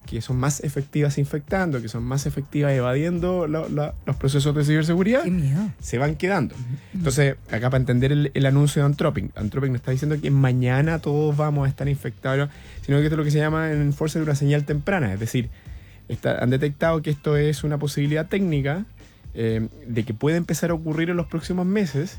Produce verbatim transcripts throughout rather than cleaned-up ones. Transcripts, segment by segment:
que son más efectivas infectando, que son más efectivas evadiendo lo, lo, los procesos de ciberseguridad, ¡qué miedo! Se van quedando. Entonces, acá para entender el, el anuncio de Anthropic, Anthropic no está diciendo que mañana todos vamos a estar infectados, sino que esto es lo que se llama en Force una señal temprana, es decir, está, han detectado que esto es una posibilidad técnica eh, de que puede empezar a ocurrir en los próximos meses.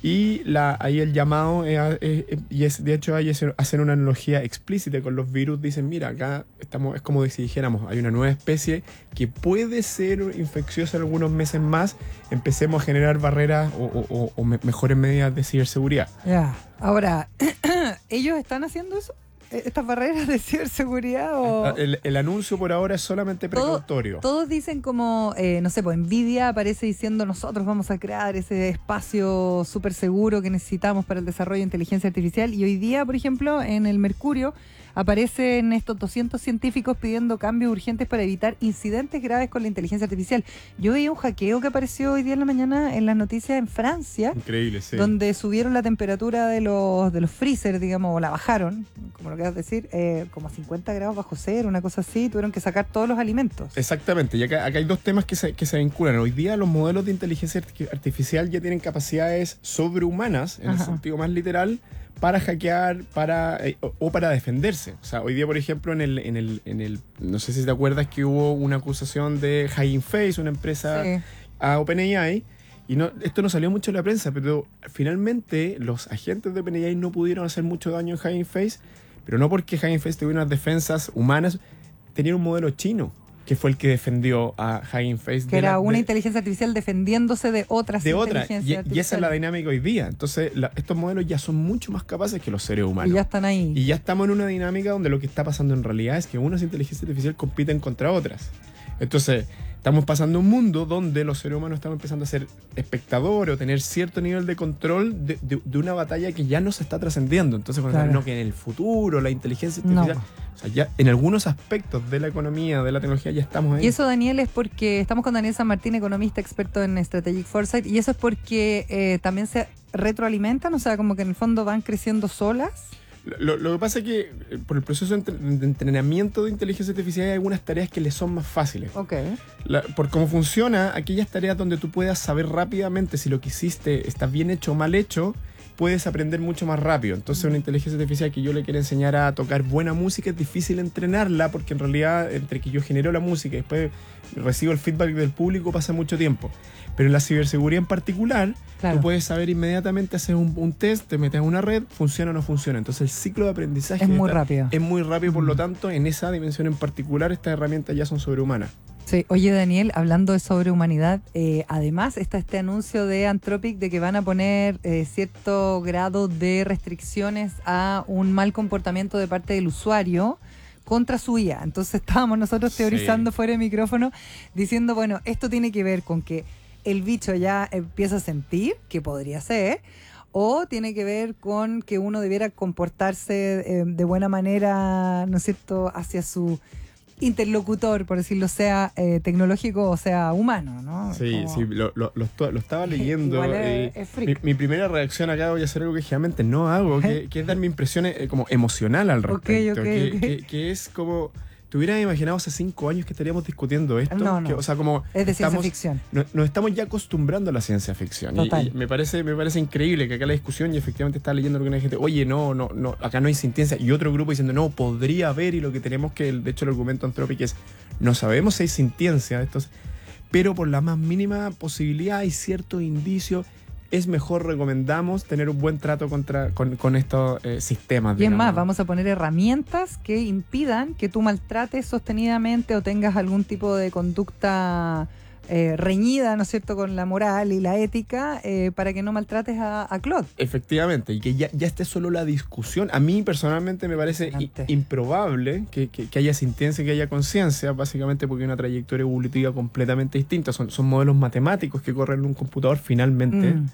Y la, ahí el llamado, es, es, y es, de hecho, hay hacer una analogía explícita con los virus. Dicen, mira, acá estamos, es como si dijéramos, hay una nueva especie que puede ser infecciosa en algunos meses más. Empecemos a generar barreras o, o, o mejores medidas de ciberseguridad. Ya, ahora, ¿ellos están haciendo eso? ¿Estas barreras de ciberseguridad? O... El, el anuncio por ahora es solamente precautorio. Todo, todos dicen como, eh, no sé, pues Nvidia aparece diciendo nosotros vamos a crear ese espacio súper seguro que necesitamos para el desarrollo de inteligencia artificial. Y hoy día, por ejemplo, en el Mercurio aparecen estos doscientos científicos pidiendo cambios urgentes para evitar incidentes graves con la inteligencia artificial. Yo vi un hackeo que apareció hoy día en la mañana en las noticias en Francia. Increíble, sí. Donde subieron la temperatura de los, de los freezer, digamos, o la bajaron, como lo quieras decir, eh, como a cincuenta grados bajo cero, una cosa así, tuvieron que sacar todos los alimentos. Exactamente, y acá, acá hay dos temas que se, que se vinculan. Hoy día los modelos de inteligencia artificial ya tienen capacidades sobrehumanas, en Ajá. el sentido más literal, para hackear para eh, o, o para defenderse. O sea, hoy día, por ejemplo, en el, en el, en el no sé si te acuerdas que hubo una acusación de Hugging Face, una empresa sí. a OpenAI, y no, esto no salió mucho en la prensa, pero finalmente los agentes de OpenAI no pudieron hacer mucho daño en Hugging Face, pero no porque Hugging Face tuviera unas defensas humanas, tenía un modelo chino que fue el que defendió a Hugging Face. Que era la, una de, inteligencia artificial defendiéndose de otras de inteligencias otra. Y, artificiales. Y esa es la dinámica hoy día. Entonces, la, estos modelos ya son mucho más capaces que los seres humanos. Y ya están ahí. Y ya estamos en una dinámica donde lo que está pasando en realidad es que unas inteligencias artificiales compiten contra otras. Entonces, estamos pasando un mundo donde los seres humanos estamos empezando a ser espectadores o tener cierto nivel de control de, de, de una batalla que ya no se está trascendiendo. Entonces, cuando claro. no, que en el futuro la inteligencia artificial... No. O sea, ya en algunos aspectos de la economía, de la tecnología, ya estamos ahí. Y eso, Daniel, es porque estamos con Daniel San Martín, economista experto en Strategic Foresight, y eso es porque eh, también se retroalimentan, o sea, como que en el fondo van creciendo solas. Lo, lo que pasa es que eh, por el proceso de, entre, de entrenamiento de inteligencia artificial hay algunas tareas que le son más fáciles. Okay. La, por cómo funciona, aquellas tareas donde tú puedas saber rápidamente si lo que hiciste está bien hecho o mal hecho, puedes aprender mucho más rápido. Entonces, una inteligencia artificial que yo le quiero enseñar a tocar buena música es difícil entrenarla porque en realidad entre que yo genero la música y después recibo el feedback del público pasa mucho tiempo. Pero en la ciberseguridad en particular, claro. tú puedes saber inmediatamente, hacer un, un test, te metes en una red, funciona o no funciona. Entonces, el ciclo de aprendizaje es muy rápido. Es muy rápido, por lo tanto, en esa dimensión en particular, estas herramientas ya son sobrehumanas. Sí, oye Daniel, hablando de sobrehumanidad, eh, además está este anuncio de Anthropic de que van a poner eh, cierto grado de restricciones a un mal comportamiento de parte del usuario contra su I A. Entonces estábamos nosotros teorizando sí. fuera de micrófono, diciendo, bueno, esto tiene que ver con que el bicho ya empieza a sentir, que podría ser, o tiene que ver con que uno debiera comportarse eh, de buena manera, ¿no es cierto?, hacia su interlocutor, por decirlo, sea eh, tecnológico o sea humano, ¿no? Sí, como... sí, lo, lo, lo, lo estaba leyendo. Igual eh, es, es mi, mi primera reacción acá, voy a hacer algo que generalmente no hago, que, que es dar mi impresión eh, como emocional al respecto. Okay, okay, que, okay. Que, que es como... ¿Te hubieras imaginado hace cinco años que estaríamos discutiendo esto? No, no. Que, o sea, como es de estamos, ciencia ficción. No, nos estamos ya acostumbrando a la ciencia ficción. Y, y me parece me parece increíble que acá la discusión, y efectivamente estaba leyendo lo que una gente, oye, no, no, no, acá no hay sintiencia. Y otro grupo diciendo, no, podría haber, y lo que tenemos que, de hecho, el argumento Anthropic es, no sabemos si hay sintiencia de estos, pero por la más mínima posibilidad hay ciertos indicios. Es mejor, recomendamos, tener un buen trato contra, con, con estos eh, sistemas. Y es más, vamos a poner herramientas que impidan que tú maltrates sostenidamente o tengas algún tipo de conducta eh, reñida, ¿no es cierto?, con la moral y la ética, eh, para que no maltrates a, a Claude. Efectivamente, y que ya, ya esté solo la discusión. A mí personalmente me parece i- improbable que, que, que haya sintiencia, que haya conciencia, básicamente porque hay una trayectoria evolutiva completamente distinta. Son, son modelos matemáticos que corren en un computador finalmente. Mm.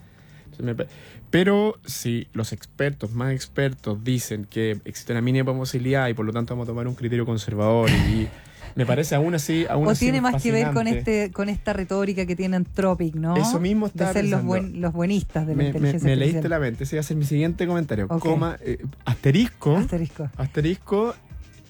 Pero si los expertos, más expertos, dicen que existe una mínima posibilidad y por lo tanto vamos a tomar un criterio conservador y... Me parece aún así aún o así tiene más fascinante. que ver con este con esta retórica que tiene Anthropic, ¿no? Eso mismo está de ser los, buen, los buenistas de la me, inteligencia me, me artificial. leíste la mente. Ese va a ser mi siguiente comentario. Okay. Coma, eh, asterisco, asterisco. Asterisco.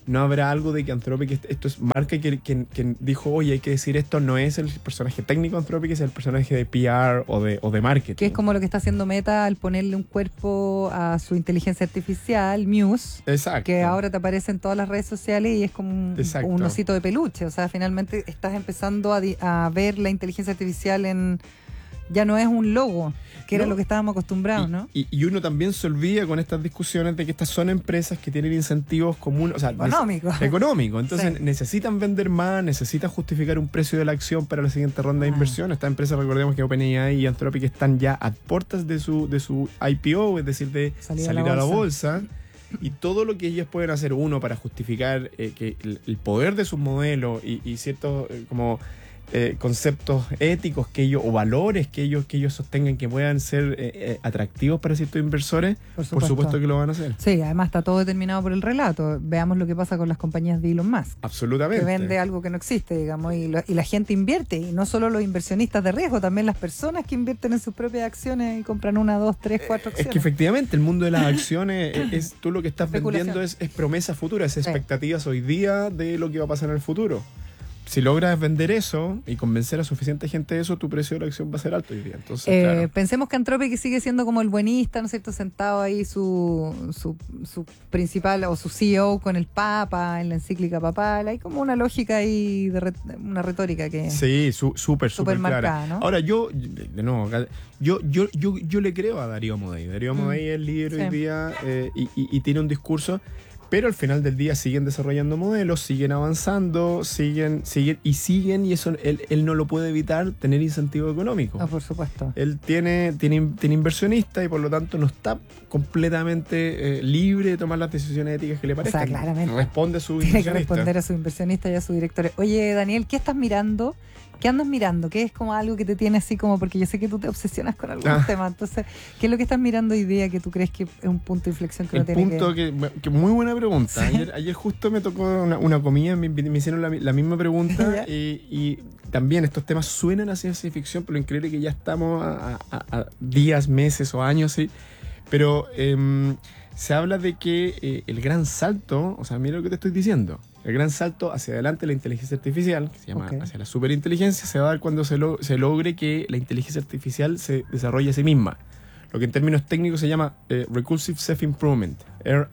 no habrá algo de que Anthropic, esto es marca que, que, que dijo, oye, hay que decir esto, no es el personaje técnico Anthropic, es el personaje de P R o de, o de marketing. Que es como lo que está haciendo Meta al ponerle un cuerpo a su inteligencia artificial, Muse. Exacto. Que ahora te aparece en todas las redes sociales y es como un, un osito de peluche. O sea, finalmente estás empezando a, di- a ver la inteligencia artificial en... Ya no es un logo, que era No. lo que estábamos acostumbrados, Y, ¿no? y, y uno también se olvida con estas discusiones de que estas son empresas que tienen incentivos comunes, o sea, Económicos. nece- económicos. Entonces Sí. necesitan vender más, necesitan justificar un precio de la acción para la siguiente ronda de Ah. inversión. Estas empresas, recordemos que OpenAI y Anthropic están ya a puertas de su, de su I P O, es decir, de Salir salir, a la a la bolsa. bolsa. Y todo lo que ellas pueden hacer, uno, para justificar eh, que el, el poder de sus modelos y, y ciertos eh, como eh, conceptos éticos que ellos, o valores que ellos, que ellos sostengan que puedan ser eh, eh, atractivos para ciertos inversores, Por por supuesto. supuesto que lo van a hacer. Sí, además está todo determinado por el relato. Veamos lo que pasa con las compañías de Elon Musk. Absolutamente. Que vende algo que no existe, digamos, y, lo- y la gente invierte, y no solo los inversionistas de riesgo, también las personas que invierten en sus propias acciones y compran una, dos, tres, cuatro Es acciones. que efectivamente el mundo de las acciones es, es- tú lo que estás Especulación. vendiendo es, es promesa futura, es Sí. expectativas hoy día de lo que va a pasar en el futuro. Si logras vender eso y convencer a suficiente gente de eso, tu precio de la acción va a ser alto hoy día. Entonces, Eh, claro. Pensemos que Anthropic sigue siendo como el buenista, ¿no es cierto? Sentado ahí su, su, su principal o su C E O con el Papa en la encíclica papal. Hay como una lógica ahí, de re- una retórica que... Sí, su- súper, Súper súper marcada, clara. ¿no? Ahora, yo, de nuevo, acá- yo, yo, yo, yo le creo a Darío Amodei. Darío Mm. Amodei es el líder Sí. hoy día eh, y, y- y tiene un discurso, pero al final del día siguen desarrollando modelos, siguen avanzando, siguen, siguen y siguen, y eso él, él no lo puede evitar, tener incentivo económico. Ah, por supuesto. Él tiene, tiene, tiene inversionistas y por lo tanto no está completamente eh, libre de tomar las decisiones éticas que le sea, parezcan. claramente. Responde a su Tiene que inversionista. responder a sus inversionistas y a sus directores. Oye, Daniel, ¿qué estás mirando? ¿Qué andas mirando? ¿Qué es como algo que te tiene así como, porque yo sé que tú te obsesionas con algunos Ah. temas, entonces, ¿qué es lo que estás mirando hoy día que tú crees que es un punto de inflexión que El no tiene punto que... que... que muy buena pregunta. Sí. Ayer, ayer justo me tocó una, una comida, me, me hicieron la, la misma pregunta Ya. y, y también estos temas suenan a ciencia ficción, pero lo increíble es que ya estamos a, a- a días, meses o años, sí. Pero em, se habla de que eh, el gran salto, o sea, mira lo que te estoy diciendo, el gran salto hacia adelante de la inteligencia artificial, que se llama Ok. hacia la superinteligencia, se va a dar cuando se, lo- se logre que la inteligencia artificial se desarrolle a sí misma. Lo que en términos técnicos se llama eh, Recursive Self-Improvement, R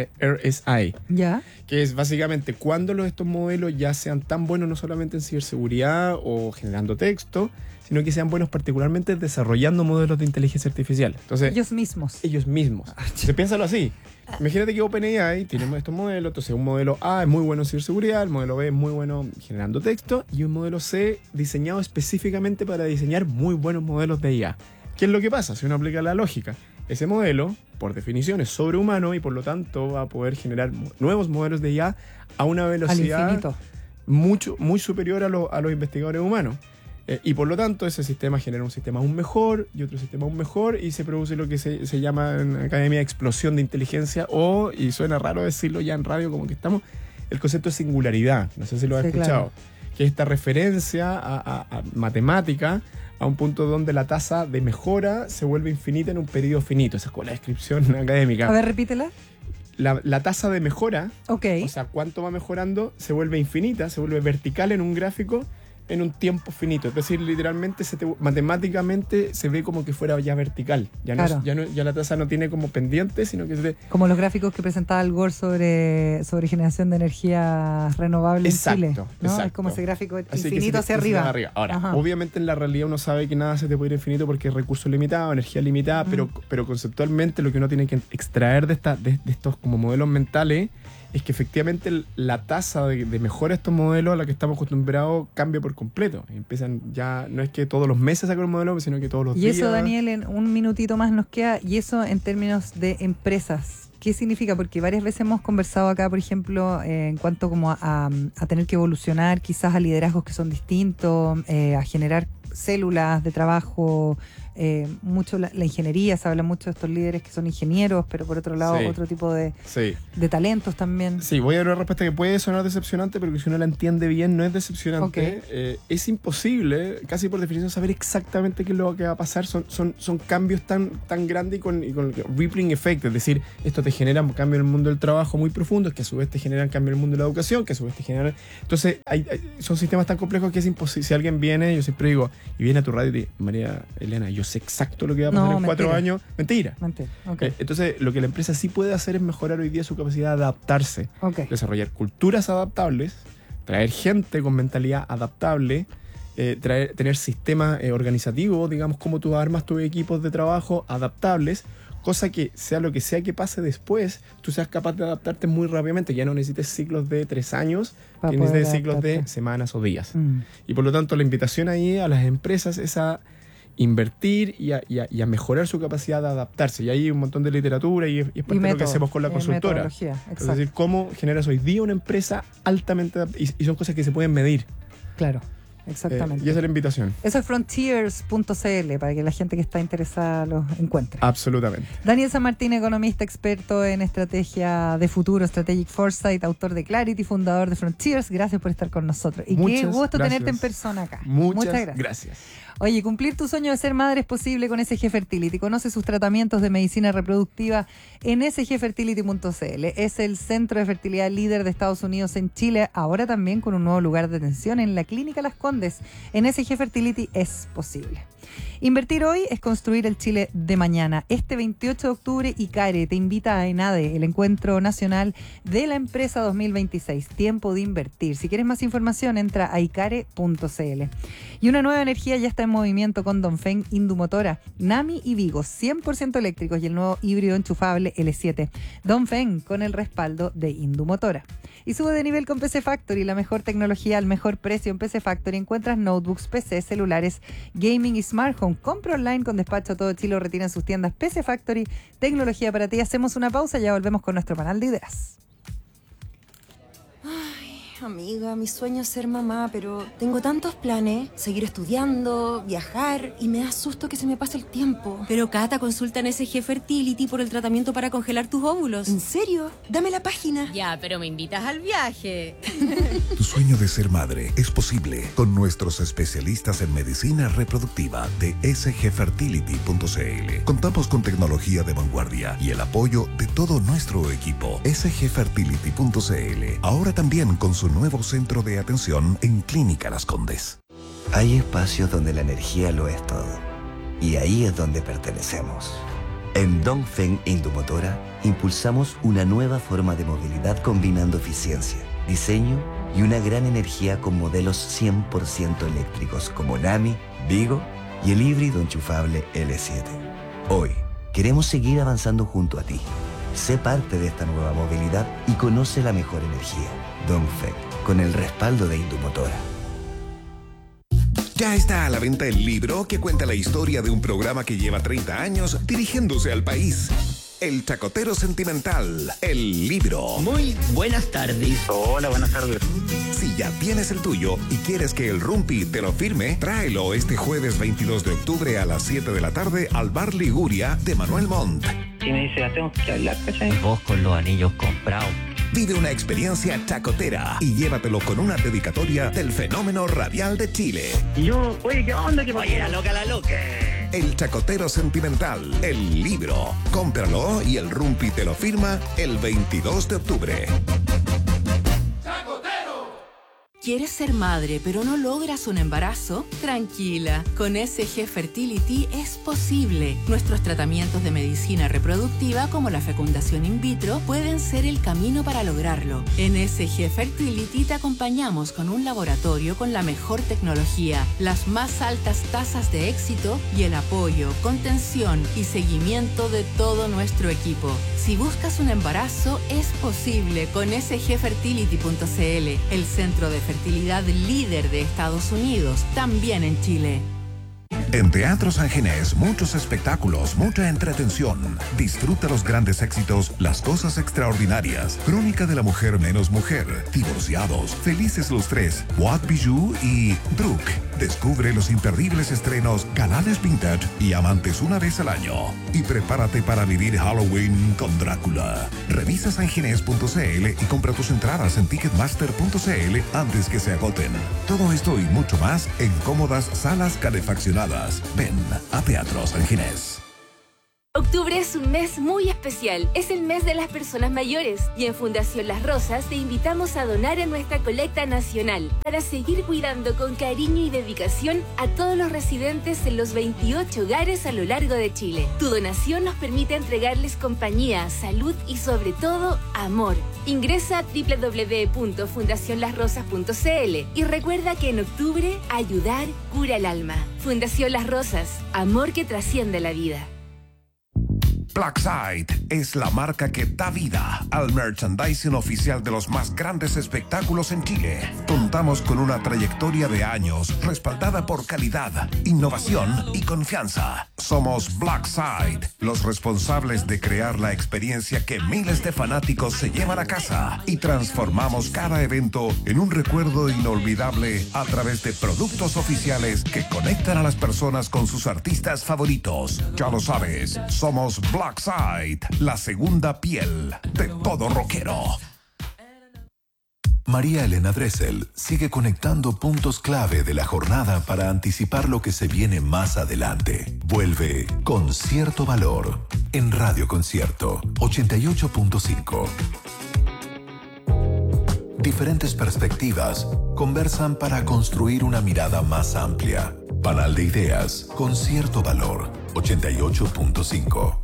S I, ¿Ya? que es básicamente cuando los, estos modelos ya sean tan buenos no solamente en ciberseguridad o generando texto, sino que sean buenos particularmente desarrollando modelos de inteligencia artificial. Entonces, ellos, Ellos mismos. mismos. Entonces, piénsalo así. Imagínate que OpenAI tiene estos modelos, entonces un modelo A es muy bueno en ciberseguridad, el modelo B es muy bueno generando texto y un modelo C diseñado específicamente para diseñar muy buenos modelos de I A. ¿Qué es lo que pasa? Si uno aplica la lógica, ese modelo, por definición, es sobrehumano y por lo tanto va a poder generar mo- nuevos modelos de I A a una Al velocidad infinito. mucho, muy superior a, lo- a los investigadores humanos. Eh, y por lo tanto, ese sistema genera un sistema aún mejor y otro sistema aún mejor y se produce lo que se, se llama en academia explosión de inteligencia o, y suena raro decirlo ya en radio como que estamos, el concepto de singularidad. No sé si lo has Sí, escuchado. claro. Que es esta referencia a, a- a matemática a un punto donde la tasa de mejora se vuelve infinita en un periodo finito. Esa es como la descripción académica. A ver, repítela. La, la tasa de mejora, Ok. o sea, cuánto va mejorando, se vuelve infinita, se vuelve vertical en un gráfico en un tiempo finito. Es decir, literalmente, se te- matemáticamente se ve como que fuera ya vertical. Ya, no es- Claro. ya, no- ya la tasa no tiene como pendiente, sino que se te... Como los gráficos que presentaba el Gore sobre, sobre generación de energía renovable Exacto, en Chile. ¿no? Es exacto. como ese gráfico Así que se infinito te- hacia se te va arriba. Ahora, Ajá. obviamente en la realidad uno sabe que nada se te puede ir infinito porque hay recursos limitados, energía limitada, Mm. pero, pero conceptualmente lo que uno tiene que extraer de, esta, de, de estos como modelos mentales es que efectivamente el- la tasa de, de mejora de estos modelos a la que estamos acostumbrados cambia por completo. Y empiezan ya, no es que todos los meses sacan un modelo, sino que todos los Y días. eso, Daniel, en un minutito más nos queda, y eso en términos de empresas. ¿Qué significa? Porque varias veces hemos conversado acá, por ejemplo, eh, en cuanto como a, a- a tener que evolucionar quizás a liderazgos que son distintos, eh, a generar células de trabajo eh, mucho la, la ingeniería, se habla mucho de estos líderes que son ingenieros, pero por otro lado Sí. otro tipo de, Sí. de talentos también. Sí, voy a dar una respuesta que puede sonar decepcionante, pero que si uno la entiende bien no es decepcionante. Ok. Eh, es imposible, casi por definición, saber exactamente qué es lo que va a pasar. Son, son, son cambios tan, tan grandes y con, y con rippling effect, es decir, esto te genera un cambio en el mundo del trabajo muy profundos, que a su vez te generan cambio en el mundo de la educación, que a su vez te generan... Entonces, hay, hay- son sistemas tan complejos que es imposible. Si alguien viene, yo siempre digo, y viene a tu radio y dice, María Elena, yo sé exacto lo que va a pasar No, en cuatro mentira. años. Mentira. Mentira. Ok. Eh, Entonces, lo que la empresa sí puede hacer es mejorar hoy día su capacidad de adaptarse, Ok. desarrollar culturas adaptables, traer gente con mentalidad adaptable, eh, traer, tener sistemas eh, organizativos, digamos, como tú armas tus equipos de trabajo adaptables, cosa que sea lo que sea que pase después, tú seas capaz de adaptarte muy rápidamente, ya no necesites ciclos de tres años, Pa' que poder necesites ciclos de adaptarte. semanas o días. Mm. Y por lo tanto, la invitación ahí a las empresas es a invertir y a, y a- y a mejorar su capacidad de adaptarse. Y hay un montón de literatura y es, y es parte de lo que métodos, hacemos con la eh, consultora. metodología, Es exacto. decir, cómo generas hoy día una empresa altamente adap- y, y son cosas que se pueden medir. Claro, Eh, exactamente. y esa es la invitación. Eso es frontiers punto c l para que la gente que está interesada los encuentre. Absolutamente. Daniel San Martín, economista experto en estrategia de futuro, Strategic Foresight, autor de Clarity, fundador de Frontiers. Gracias por estar con nosotros. Y qué Muchas gusto gracias. tenerte en persona acá. Muchas, gracias. gracias. Oye, cumplir tu sueño de ser madre es posible con S G Fertility. Conoce sus tratamientos de medicina reproductiva en s g fertility punto c l. Es el centro de fertilidad líder de Estados Unidos en Chile, ahora también con un nuevo lugar de atención en la Clínica Las Condes. En S G Fertility es posible. Invertir hoy es construir el Chile de mañana. Este veintiocho de octubre, ICARE te invita a ENADE, el Encuentro Nacional de la Empresa dos mil veintiséis. Tiempo de invertir. Si quieres más información, entra a icare punto c l. Y una nueva energía ya está en movimiento con Dongfeng Indumotora, Nami y Vigo, cien por ciento eléctricos, y el nuevo híbrido enchufable L siete. Dongfeng con el respaldo de Indumotora. Y sube de nivel con P C Factory, la mejor tecnología al mejor precio. En P C Factory encuentras notebooks, P C, celulares, gaming y smart home. Compra online con despacho a todo Chile o retira en sus tiendas. P C Factory, tecnología para ti. Hacemos una pausa, ya volvemos con nuestro panel de ideas. Amiga, mi sueño es ser mamá, pero tengo tantos planes, seguir estudiando, viajar, y me da susto que se me pase el tiempo. Pero Cata, consulta en S G Fertility por el tratamiento para congelar tus óvulos. ¿En serio? Dame la página. Ya, pero me invitas al viaje. Tu sueño de ser madre es posible con nuestros especialistas en medicina reproductiva de s g fertility punto c l. Contamos con tecnología de vanguardia y el apoyo de todo nuestro equipo. s g fertility punto c l, ahora también con su nuevo centro de atención en Clínica Las Condes. Hay espacios donde la energía lo es todo. Y ahí es donde pertenecemos. En Dongfeng Indumotora impulsamos una nueva forma de movilidad combinando eficiencia, diseño y una gran energía con modelos cien por ciento eléctricos como Nami, Vigo y el híbrido enchufable L siete. Hoy queremos seguir avanzando junto a ti. Sé parte de esta nueva movilidad y conoce la mejor energía. Dongfeng, con el respaldo de Indumotora. Ya está a la venta el libro que cuenta la historia de un programa que lleva treinta años dirigiéndose al país. El Chacotero Sentimental, el libro. Muy buenas tardes. Hola, buenas tardes. Si ya tienes el tuyo y quieres que el Rumpi te lo firme, tráelo este jueves veintidós de octubre a las siete de la tarde al Bar Liguria de Manuel Montt. Y me dice, ya tengo que hablar, ¿cachai? Vos con los anillos comprados. Vive una experiencia chacotera y llévatelo con una dedicatoria del fenómeno radial de Chile. Y yo, oye, ¿qué onda? ¿Qué pasó? Oye, la loca, la loca. El Chacotero Sentimental, el libro. Cómpralo y el Rumpi te lo firma el veintidós de octubre. ¿Quieres ser madre pero no logras un embarazo? Tranquila, con S G Fertility es posible. Nuestros tratamientos de medicina reproductiva como la fecundación in vitro pueden ser el camino para lograrlo. En S G Fertility te acompañamos con un laboratorio con la mejor tecnología, las más altas tasas de éxito y el apoyo, contención y seguimiento de todo nuestro equipo. Si buscas un embarazo, es posible con s g fertility punto c l, el centro de fertilidad líder de Estados Unidos, también en Chile. En Teatro San Ginés, muchos espectáculos, mucha entretención. Disfruta los grandes éxitos, las cosas extraordinarias, Crónica de la mujer menos mujer, Divorciados, Felices los tres, What Bijou y Druk. Descubre los imperdibles estrenos Galanes Vintage y Amantes una vez al año. Y prepárate para vivir Halloween con Drácula. Revisa sanginés punto c l y compra tus entradas en ticketmaster punto c l antes que se agoten. Todo esto y mucho más en cómodas salas calefaccionadas. Ven a Teatro San Ginés. Octubre es un mes muy especial. Es el mes de las personas mayores y en Fundación Las Rosas te invitamos a donar en nuestra colecta nacional para seguir cuidando con cariño y dedicación a todos los residentes en los veintiocho hogares a lo largo de Chile. Tu donación nos permite entregarles compañía, salud y sobre todo amor. Ingresa a doble u doble u doble u punto fundación las rosas punto c l y recuerda que en octubre ayudar cura el alma. Fundación Las Rosas, amor que trasciende la vida. Blackside es la marca que da vida al merchandising oficial de los más grandes espectáculos en Chile. Contamos con una trayectoria de años respaldada por calidad, innovación y confianza. Somos Blackside, los responsables de crear la experiencia que miles de fanáticos se llevan a casa y transformamos cada evento en un recuerdo inolvidable a través de productos oficiales que conectan a las personas con sus artistas favoritos. Ya lo sabes, somos Blackside. Blackside, la segunda piel de todo rockero. María Elena Dressel sigue conectando puntos clave de la jornada para anticipar lo que se viene más adelante. Vuelve con cierto valor en Radio Concierto ochenta y ocho punto cinco. Diferentes perspectivas conversan para construir una mirada más amplia. Panal de ideas con cierto valor ochenta y ocho punto cinco.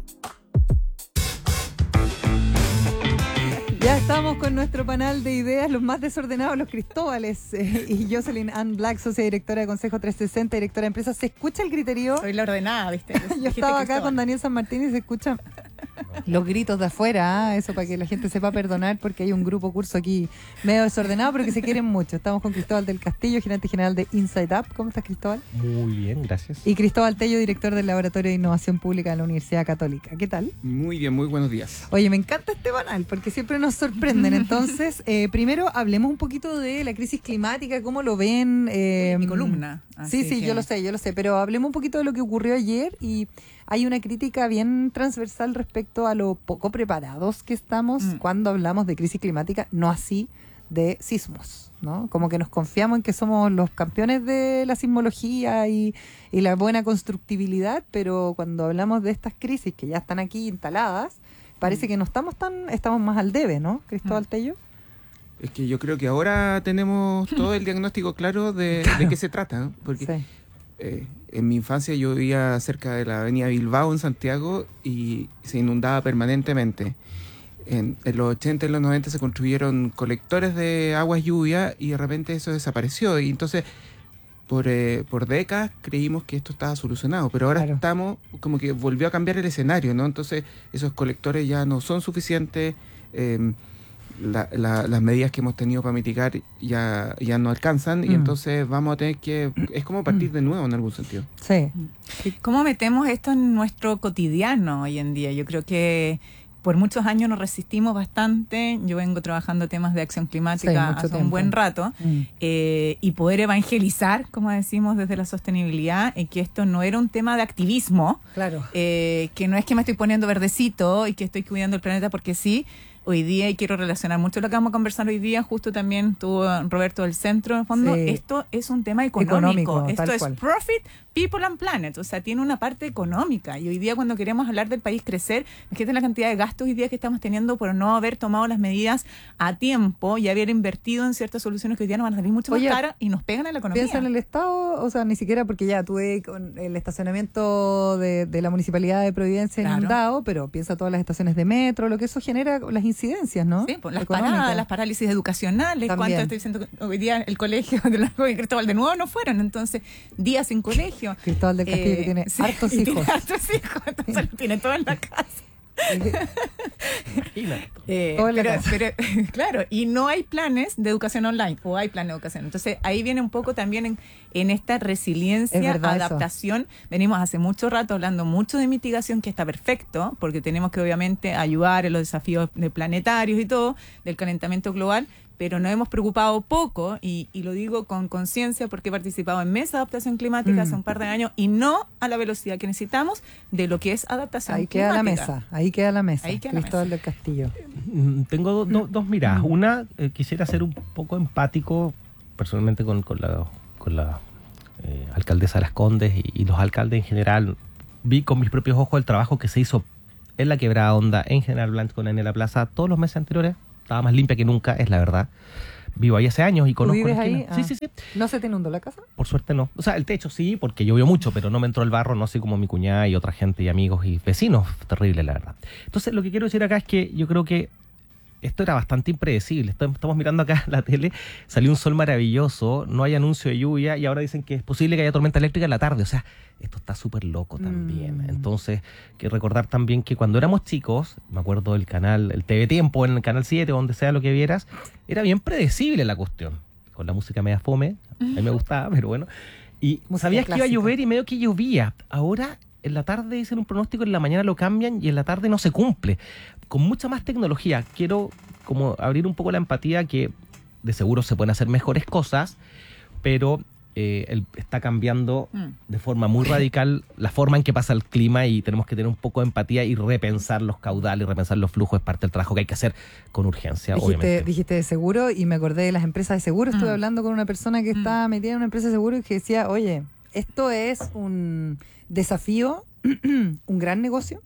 Ya estamos con nuestro panel de ideas, los más desordenados, los Cristóbales, eh, y Jocelyn Ann Black, socia directora de Consejo trescientos sesenta, directora de empresas. ¿Se escucha el griterío? Soy la ordenada, ¿viste? Yo estaba acá con Daniel San Martín y se escuchan los gritos de afuera, ¿eh? Eso para que la gente sepa perdonar, porque hay un grupo curso aquí medio desordenado, pero que se quieren mucho. Estamos con Cristóbal del Castillo, gerente general de Inside Up. ¿Cómo estás, Cristóbal? Muy bien, gracias. Y Cristóbal Tello, director del Laboratorio de Innovación Pública de la Universidad Católica. ¿Qué tal? Muy bien, muy buenos días. Oye, me encanta este panel, porque siempre nos sorprenden. Entonces, eh, primero hablemos un poquito de la crisis climática, cómo lo ven. Eh, Mi columna. Sí, sí, que... yo lo sé, yo lo sé, pero hablemos un poquito de lo que ocurrió ayer y hay una crítica bien transversal respecto a lo poco preparados que estamos mm. cuando hablamos de crisis climática, no así de sismos, ¿no? Como que nos confiamos en que somos los campeones de la sismología y, y la buena constructibilidad, pero cuando hablamos de estas crisis que ya están aquí instaladas, parece mm. que no estamos tan, estamos más al debe, ¿no, Cristóbal mm. Tello? Es que yo creo que ahora tenemos todo el diagnóstico claro de, claro. de qué se trata, ¿no? Porque sí. eh, en mi infancia yo vivía cerca de la avenida Bilbao en Santiago y se inundaba permanentemente. En, en los ochenta y los noventa se construyeron colectores de aguas lluvia y de repente eso desapareció. Y entonces, por, eh, por décadas creímos que esto estaba solucionado, pero ahora claro. estamos, como que volvió a cambiar el escenario, ¿no? Entonces, esos colectores ya no son suficientes. Eh, La, la, las medidas que hemos tenido para mitigar ya, ya no alcanzan mm. y entonces vamos a tener que, es como partir de nuevo en algún sentido. Sí. ¿Cómo metemos esto en nuestro cotidiano hoy en día? Yo creo que por muchos años nos resistimos bastante. Yo vengo trabajando temas de acción climática sí, hace tiempo. un buen rato mm. eh, y poder evangelizar, como decimos, desde la sostenibilidad, en que esto no era un tema de activismo, claro. eh, que no es que me estoy poniendo verdecito y que estoy cuidando el planeta porque sí. Hoy día, y quiero relacionar mucho lo que vamos a conversar hoy día, justo también tuvo Roberto del Centro, en el fondo, sí. esto es un tema económico, económico esto es cual. Profit, People and Planet, o sea, tiene una parte económica, y hoy día cuando queremos hablar del país crecer, fíjate la cantidad de gastos hoy día que estamos teniendo por no haber tomado las medidas a tiempo y haber invertido en ciertas soluciones que hoy día nos van a salir mucho Oye, más caras y nos pegan a la economía. Piensa en el Estado, o sea, ni siquiera porque ya tuve con el estacionamiento de, de la Municipalidad de Providencia claro. inundado, pero piensa todas las estaciones de metro, lo que eso genera, las incidencias, ¿no? Sí, pues las paradas, las parálisis educacionales, También. ¿cuánto estoy diciendo que hoy día el colegio de la de Cristóbal de nuevo no fueron? Entonces, días sin colegio. Cristóbal del Castillo eh, que tiene sí, hartos hijos. Tiene hartos hijos, entonces lo tiene todo en la casa. Eh, pero, pero, claro, y no hay planes de educación online, o hay planes de educación. Entonces, ahí viene un poco también en, en esta resiliencia, adaptación. Eso. Venimos hace mucho rato hablando mucho de mitigación, que está perfecto, porque tenemos que obviamente ayudar en los desafíos de planetarios y todo, del calentamiento global, pero nos hemos preocupado poco, y, y lo digo con conciencia porque he participado en mesa de adaptación climática mm. hace un par de años, y no a la velocidad que necesitamos de lo que es adaptación ahí climática. Queda la mesa, ahí queda la mesa, ahí queda Cristóbal la mesa. del Castillo. Tengo do, do, dos miradas. Mm. Una, eh, quisiera ser un poco empático personalmente con, con la, con la eh, alcaldesa de Las Condes y, y los alcaldes en general. Vi con mis propios ojos el trabajo que se hizo en la Quebrada Honda, en General Blanco, en la plaza, todos los meses anteriores. Estaba más limpia que nunca, es la verdad. Vivo ahí hace años y conozco... ¿Tú vives ahí? Ah. Sí, sí, sí. ¿No se te inundó la casa? Por suerte no. O sea, el techo sí, porque llovió mucho, pero no me entró el barro, no así como mi cuñada y otra gente y amigos y vecinos. Terrible, la verdad. Entonces, lo que quiero decir acá es que yo creo que esto era bastante impredecible. Estamos mirando acá la tele, salió un sol maravilloso, no hay anuncio de lluvia y ahora dicen que es posible que haya tormenta eléctrica en la tarde. O sea, esto está súper loco también. Mm. Entonces, que recordar también que cuando éramos chicos, me acuerdo del canal, el T V Tiempo, en el Canal siete, donde sea lo que vieras, era bien predecible la cuestión. Con la música media fome, a mí me gustaba, pero bueno. Y música sabías clásica. Que iba a llover y medio que llovía. Ahora, en la tarde dicen un pronóstico, en la mañana lo cambian y en la tarde no se cumple. Con mucha más tecnología, quiero como abrir un poco la empatía, que de seguro se pueden hacer mejores cosas, pero eh, el, está cambiando mm. de forma muy radical la forma en que pasa el clima y tenemos que tener un poco de empatía y repensar los caudales, repensar los flujos. Es parte del trabajo que hay que hacer con urgencia, dijiste, obviamente. Dijiste de seguro y me acordé de las empresas de seguro. Mm. Estuve hablando con una persona que mm. está metida en una empresa de seguro y que decía, oye, esto es un desafío, un gran negocio.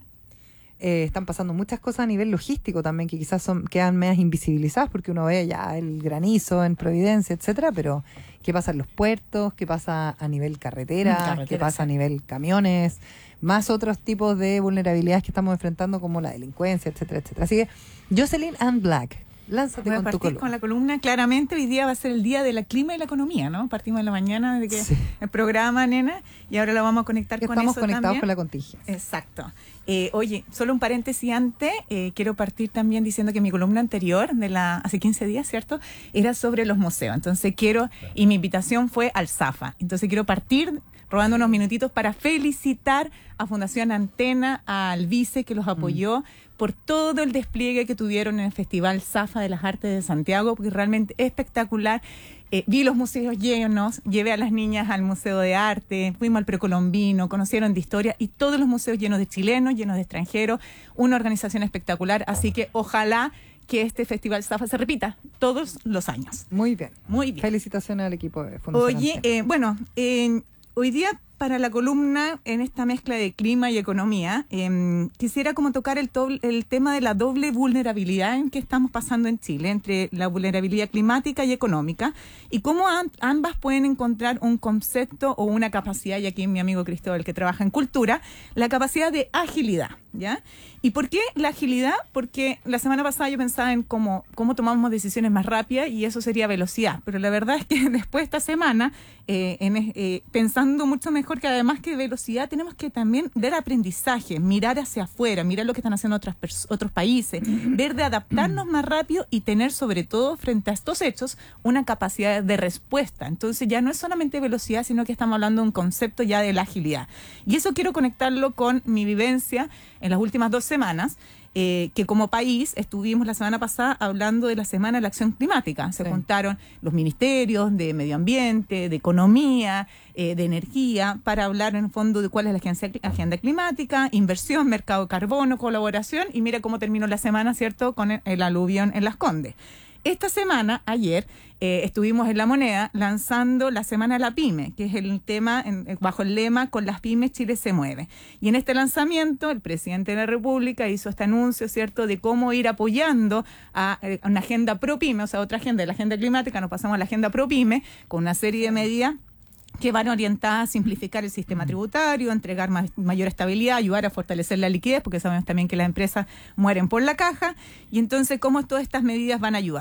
Eh, están pasando muchas cosas a nivel logístico también que quizás son quedan medias invisibilizadas porque uno ve ya el granizo en Providencia, etcétera, pero ¿qué pasa en los puertos? ¿Qué pasa a nivel carretera? carretera ¿Qué pasa sí. a nivel camiones? Más otros tipos de vulnerabilidades que estamos enfrentando como la delincuencia, etcétera, etcétera. Así que, Jocelyn Ann Black, lánzate Voy con a tu columna. Con la columna, claramente hoy día va a ser el día de la clima y la economía, ¿no? Partimos en la mañana de que sí. el programa, nena, y ahora lo vamos a conectar que con estamos eso conectados también. Con la contingencia. Exacto. Eh, oye, solo un paréntesis antes, eh, quiero partir también diciendo que mi columna anterior, de la hace quince días, ¿cierto?, era sobre los museos. Entonces quiero, y mi invitación fue al Zafa. Entonces quiero partir robando unos minutitos para felicitar a Fundación Antena, al vice que los apoyó, mm. por todo el despliegue que tuvieron en el Festival Zafa de las Artes de Santiago, porque realmente espectacular. Eh, vi los museos llenos, llevé a las niñas al Museo de Arte, fuimos al Precolombino, conocieron de historia, y todos los museos llenos de chilenos, llenos de extranjeros, una organización espectacular, así que ojalá que este Festival Zafa se repita todos los años. Muy bien. Muy bien. Felicitaciones al equipo de Fundación Oye, Antena. Eh, bueno, eh, hoy día para la columna, en esta mezcla de clima y economía, eh, quisiera como tocar el, to- el tema de la doble vulnerabilidad en que estamos pasando en Chile, entre la vulnerabilidad climática y económica, y cómo an- ambas pueden encontrar un concepto o una capacidad, y aquí mi amigo Cristóbal, que trabaja en cultura, la capacidad de agilidad, ¿ya? ¿Y por qué la agilidad? Porque la semana pasada yo pensaba en cómo, cómo tomamos decisiones más rápidas, y eso sería velocidad, pero la verdad es que después de esta semana, eh, en, eh, pensando mucho mejor que además que velocidad, tenemos que también ver aprendizaje, mirar hacia afuera, mirar lo que están haciendo otras pers- otros países, ver de adaptarnos más rápido y tener sobre todo frente a estos hechos una capacidad de respuesta. Entonces ya no es solamente velocidad, sino que estamos hablando de un concepto ya de la agilidad. Y eso quiero conectarlo con mi vivencia en las últimas dos semanas, Eh, que como país estuvimos la semana pasada hablando de la Semana de la Acción Climática. Se sí. juntaron los ministerios de Medio Ambiente, de Economía, eh, de Energía, para hablar en el fondo de cuál es la agenda, agenda climática, inversión, mercado de carbono, colaboración, y mira cómo terminó la semana, ¿cierto?, con el, el aluvión en Las Condes. Esta semana, ayer, eh, estuvimos en La Moneda lanzando la Semana de la Pyme, que es el tema, en, bajo el lema "Con las pymes Chile se mueve". Y en este lanzamiento, el presidente de la República hizo este anuncio, ¿cierto?, de cómo ir apoyando a, a una agenda pro pyme, o sea, otra agenda, de la agenda climática, nos pasamos a la agenda pro pyme, con una serie de medidas que van orientadas a simplificar el sistema tributario, entregar más, mayor estabilidad, ayudar a fortalecer la liquidez, porque sabemos también que las empresas mueren por la caja, y entonces cómo todas estas medidas van ayudando.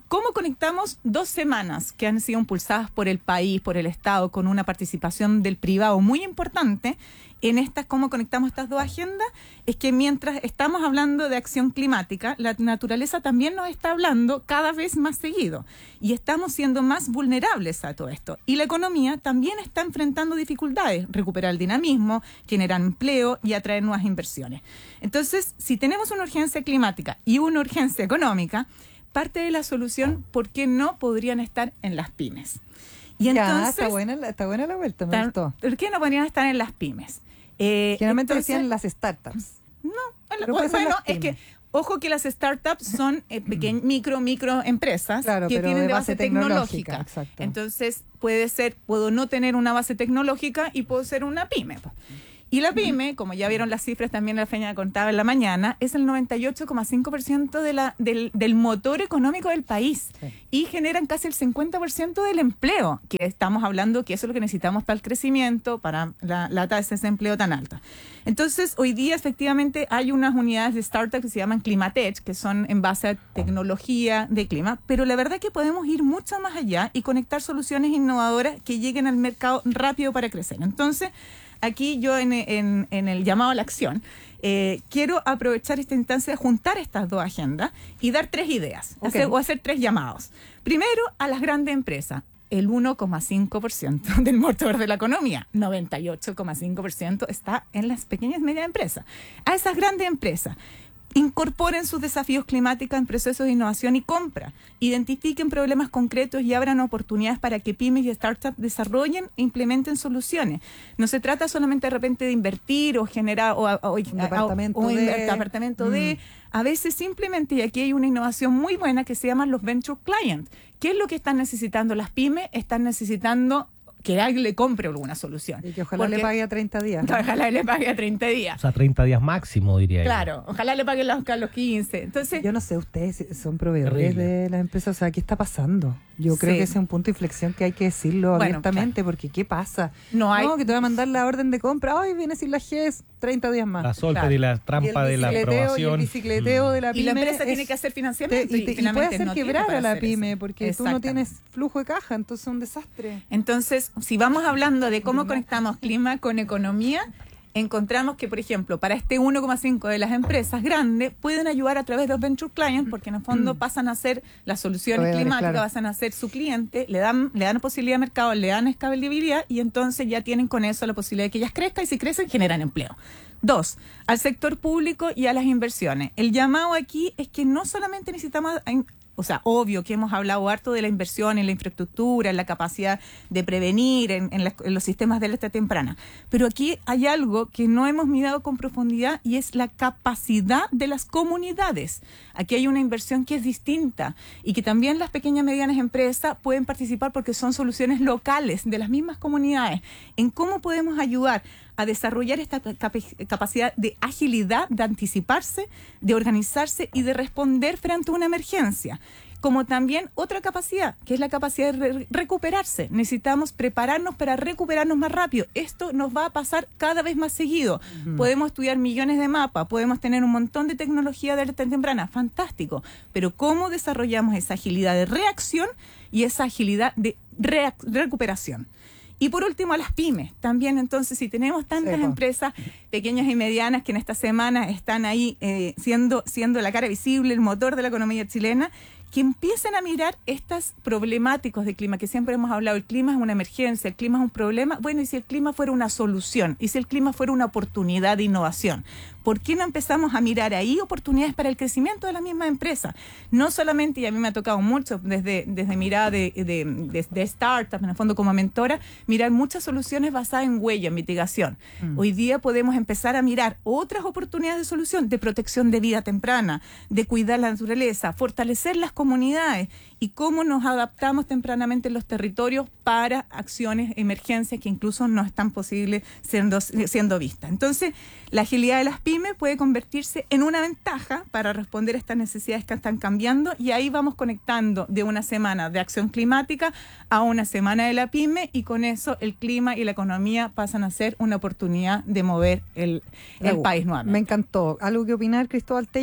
¿Cómo conectamos dos semanas que han sido impulsadas por el país, por el Estado, con una participación del privado muy importante? En estas, ¿cómo conectamos estas dos agendas? Es que mientras estamos hablando de acción climática, la naturaleza también nos está hablando cada vez más seguido y estamos siendo más vulnerables a todo esto. Y la economía también está enfrentando dificultades, recuperar el dinamismo, generar empleo y atraer nuevas inversiones. Entonces, si tenemos una urgencia climática y una urgencia económica, parte de la solución, ¿por qué no podrían estar en las pymes? Y entonces, ya, está buena, la, está buena la vuelta, me gustó. ¿Por qué no podrían estar en las pymes? Eh, Generalmente entonces, decían las startups. No, la, bueno, es que, ojo que las startups son eh, pequeñas, micro, micro empresas claro, que tienen de base, base tecnológica. tecnológica. Entonces, puede ser, puedo no tener una base tecnológica y puedo ser una pyme. Y la pyme, como ya vieron las cifras también la Feña contaba en la mañana, es el noventa y ocho coma cinco por ciento de la, del, del motor económico del país. Sí. Y generan casi el cincuenta por ciento del empleo, que estamos hablando que eso es lo que necesitamos para el crecimiento, para la, la tasa de desempleo tan alta. Entonces, hoy día efectivamente hay unas unidades de startup que se llaman Climatech, que son en base a tecnología de clima, pero la verdad es que podemos ir mucho más allá y conectar soluciones innovadoras que lleguen al mercado rápido para crecer. Entonces, aquí yo en, en, en el llamado a la acción, eh, quiero aprovechar esta instancia de juntar estas dos agendas y dar tres ideas, okay. hacer, o hacer tres llamados. Primero, a las grandes empresas, el uno coma cinco por ciento del motor de la economía, noventa y ocho coma cinco por ciento está en las pequeñas y medianas empresas. A esas grandes empresas, incorporen sus desafíos climáticos en procesos de innovación y compra. Identifiquen problemas concretos y abran oportunidades para que pymes y startups desarrollen e implementen soluciones. No se trata solamente de repente de invertir o generar o, o, un departamento, o, o de... invertir, departamento mm. de... A veces simplemente, y aquí hay una innovación muy buena que se llaman los Venture Clients. ¿Qué es lo que están necesitando las pymes? Están necesitando que alguien le compre alguna solución. Y que ojalá Porque, le pague a treinta días. ¿no? Ojalá le pague a treinta días. O sea, treinta días máximo, diría yo. Claro, ojalá le pague los, los quince. Entonces, yo no sé, ustedes son proveedores terrible. de las empresas, o sea, ¿qué está pasando? Yo sí. creo que ese es un punto de inflexión que hay que decirlo bueno, abiertamente, claro. porque ¿qué pasa? No, hay... no, que te voy a mandar la orden de compra, ay, viene sin la G E S, treinta días más. La solper claro. y la trampa y de la aprobación. Y el bicicleteo mm. de la pyme. Y la empresa es, tiene que hacer financiamiento. Te, y, te, y, y puede hacer no quebrar a la pyme, eso. porque tú no tienes flujo de caja, entonces es un desastre. Entonces, si vamos hablando de cómo conectamos clima con economía, encontramos que, por ejemplo, para este uno coma cinco de las empresas grandes pueden ayudar a través de los Venture Clients, porque en el fondo mm. pasan a ser las soluciones climáticas, claro. pasan a ser su cliente, le dan le dan posibilidad de mercado, le dan escalabilidad y entonces ya tienen con eso la posibilidad de que ellas crezcan y si crecen generan empleo. Dos, al sector público y a las inversiones. El llamado aquí es que no solamente necesitamos... O sea, obvio que hemos hablado harto de la inversión en la infraestructura, en la capacidad de prevenir, en, en, la, en los sistemas de alerta temprana. Pero aquí hay algo que no hemos mirado con profundidad y es la capacidad de las comunidades. Aquí hay una inversión que es distinta y que también las pequeñas y medianas empresas pueden participar porque son soluciones locales de las mismas comunidades. En cómo podemos ayudar a desarrollar esta cap- capacidad de agilidad, de anticiparse, de organizarse y de responder frente a una emergencia. Como también otra capacidad, que es la capacidad de re- recuperarse. Necesitamos prepararnos para recuperarnos más rápido. Esto nos va a pasar cada vez más seguido. Uh-huh. Podemos estudiar millones de mapas, podemos tener un montón de tecnología de alerta temprana, fantástico. Pero ¿cómo desarrollamos esa agilidad de reacción y esa agilidad de re- recuperación? Y por último, a las pymes. También, entonces, si tenemos tantas sí, empresas pequeñas y medianas que en esta semana están ahí eh, siendo, siendo la cara visible, el motor de la economía chilena, que empiecen a mirar estas problemáticos de clima, que siempre hemos hablado, el clima es una emergencia, el clima es un problema. Bueno, y si el clima fuera una solución, y si el clima fuera una oportunidad de innovación, ¿por qué no empezamos a mirar ahí oportunidades para el crecimiento de la misma empresa? No solamente, y a mí me ha tocado mucho desde, desde mirada de, de, de, de startup, en el fondo como mentora, mirar muchas soluciones basadas en huella, en mitigación. Mm. Hoy día podemos empezar a mirar otras oportunidades de solución, de protección de vida temprana, de cuidar la naturaleza, fortalecer las comunidades y cómo nos adaptamos tempranamente en los territorios para acciones, emergencias que incluso no están posibles siendo, siendo vistas. Entonces, la agilidad de las pymes puede convertirse en una ventaja para responder a estas necesidades que están cambiando y ahí vamos conectando de una semana de acción climática a una semana de la pyme y con eso el clima y la economía pasan a ser una oportunidad de mover el, el país nuevamente. Me encantó. ¿Algo que opinar, Cristóbal Tello?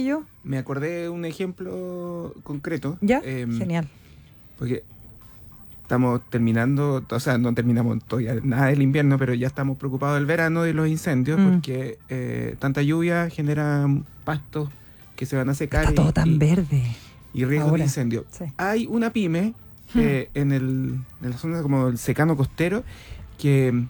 me acordé de un ejemplo concreto. ¿Ya? Eh, Genial. Porque estamos terminando, o sea, no terminamos todavía nada del invierno, pero ya estamos preocupados del verano y los incendios, Mm. porque eh, tanta lluvia genera pastos que se van a secar. Está y, todo tan y, verde. Y riesgo ahora. de incendio. Sí. Hay una pyme eh, en, el, en la zona como el secano costero que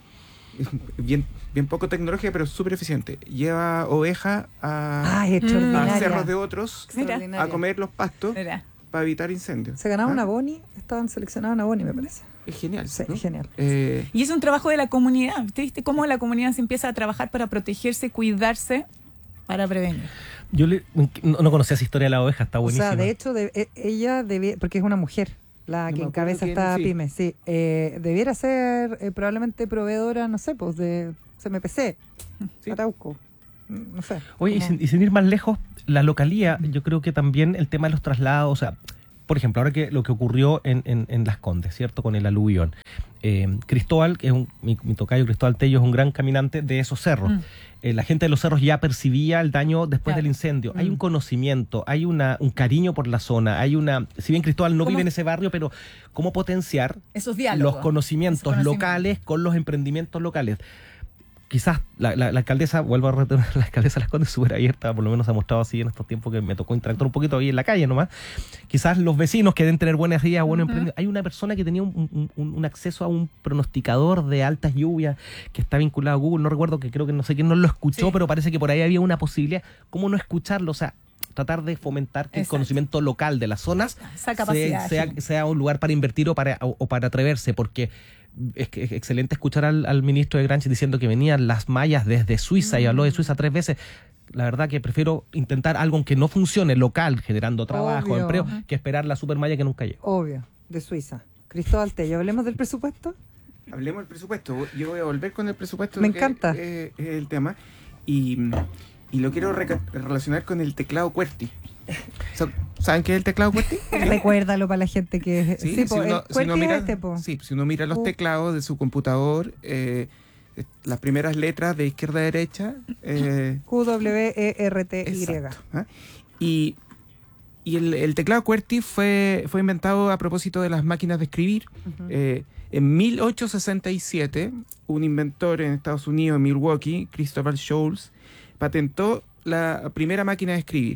es bien, bien poco tecnológica, pero súper eficiente. Lleva ovejas a, Ah, extraordinaria. a cerros de otros Extraordinaria. a comer los pastos Mira. para evitar incendios. Se ganaba ¿Ah? una boni, estaban seleccionadas una boni, me parece. Es genial. Sí, ¿no? es genial. Eh, Y es un trabajo de la comunidad. ¿Viste cómo la comunidad se empieza a trabajar para protegerse, cuidarse, para prevenir? Yo le- no, no conocía esa historia de la oveja, está O buenísima. sea, de hecho, de- e- ella debía, porque es una mujer la No que me acuerdo encabeza quién, esta sí. pyme, sí, eh, debiera ser eh, probablemente proveedora, no sé, pues de C M P C, Sí. Arauco, mm, no sé. Oye, y como- sin, y sin ir más lejos, la localía, yo creo que también el tema de los traslados, o sea, por ejemplo, ahora que lo que ocurrió en, en, en Las Condes, ¿cierto? Con el aluvión. Eh, Cristóbal, que es un, mi, mi tocayo Cristóbal Tello, es un gran caminante de esos cerros. Mm. Eh, la gente de los cerros ya percibía el daño después Claro. del incendio. Hay Mm. un conocimiento, hay una, un cariño por la zona, hay una... Si bien Cristóbal no ¿Cómo? vive en ese barrio, pero cómo potenciar Esos diálogos. los conocimientos Ese conocimiento. locales con los emprendimientos locales. Quizás la, la, la alcaldesa, vuelvo a retomar, la alcaldesa Las Condes súper abierta, por lo menos ha mostrado así en estos tiempos que me tocó interactuar un poquito ahí en la calle nomás. Quizás los vecinos que deben tener buenas ideas, buenos Ujú. emprendimientos. Hay una persona que tenía un, un, un acceso a un pronosticador de altas lluvias que está vinculado a Google, no recuerdo, que creo que no sé quién no lo escuchó, Sí. pero parece que por ahí había una posibilidad. ¿Cómo no escucharlo? O sea, tratar de fomentar que el Exacto. conocimiento local de las zonas Esa capacidad. sea, sea, sí. sea un lugar para invertir o para, o, o para atreverse, porque es, que es excelente escuchar al, al ministro de Granchi diciendo que venían las mallas desde Suiza y habló de Suiza tres veces. La verdad que prefiero intentar algo que no funcione local, generando trabajo, Obvio. empleo, que esperar la supermalla que nunca llega. Obvio, de Suiza. Cristóbal Tello, ¿hablemos del presupuesto? Hablemos del presupuesto. Yo voy a volver con el presupuesto. Me que encanta. Es, es el tema. Y, y lo quiero reca- relacionar con el teclado QWERTY. So- ¿Saben qué es el teclado QWERTY? Recuérdalo para la gente que... Sí, Sí, si po, uno, el si uno QWERTY mira, es este, po. sí, si uno mira los Uh. teclados de su computador, eh, eh, las primeras letras de izquierda a derecha. Eh, Q W E R T Y. exacto, ¿ah? Y, y el, el teclado QWERTY fue, fue inventado a propósito de las máquinas de escribir. Ujú. Eh, en mil ochocientos sesenta y siete, un inventor en Estados Unidos, en Milwaukee, Christopher Scholes, patentó la primera máquina de escribir.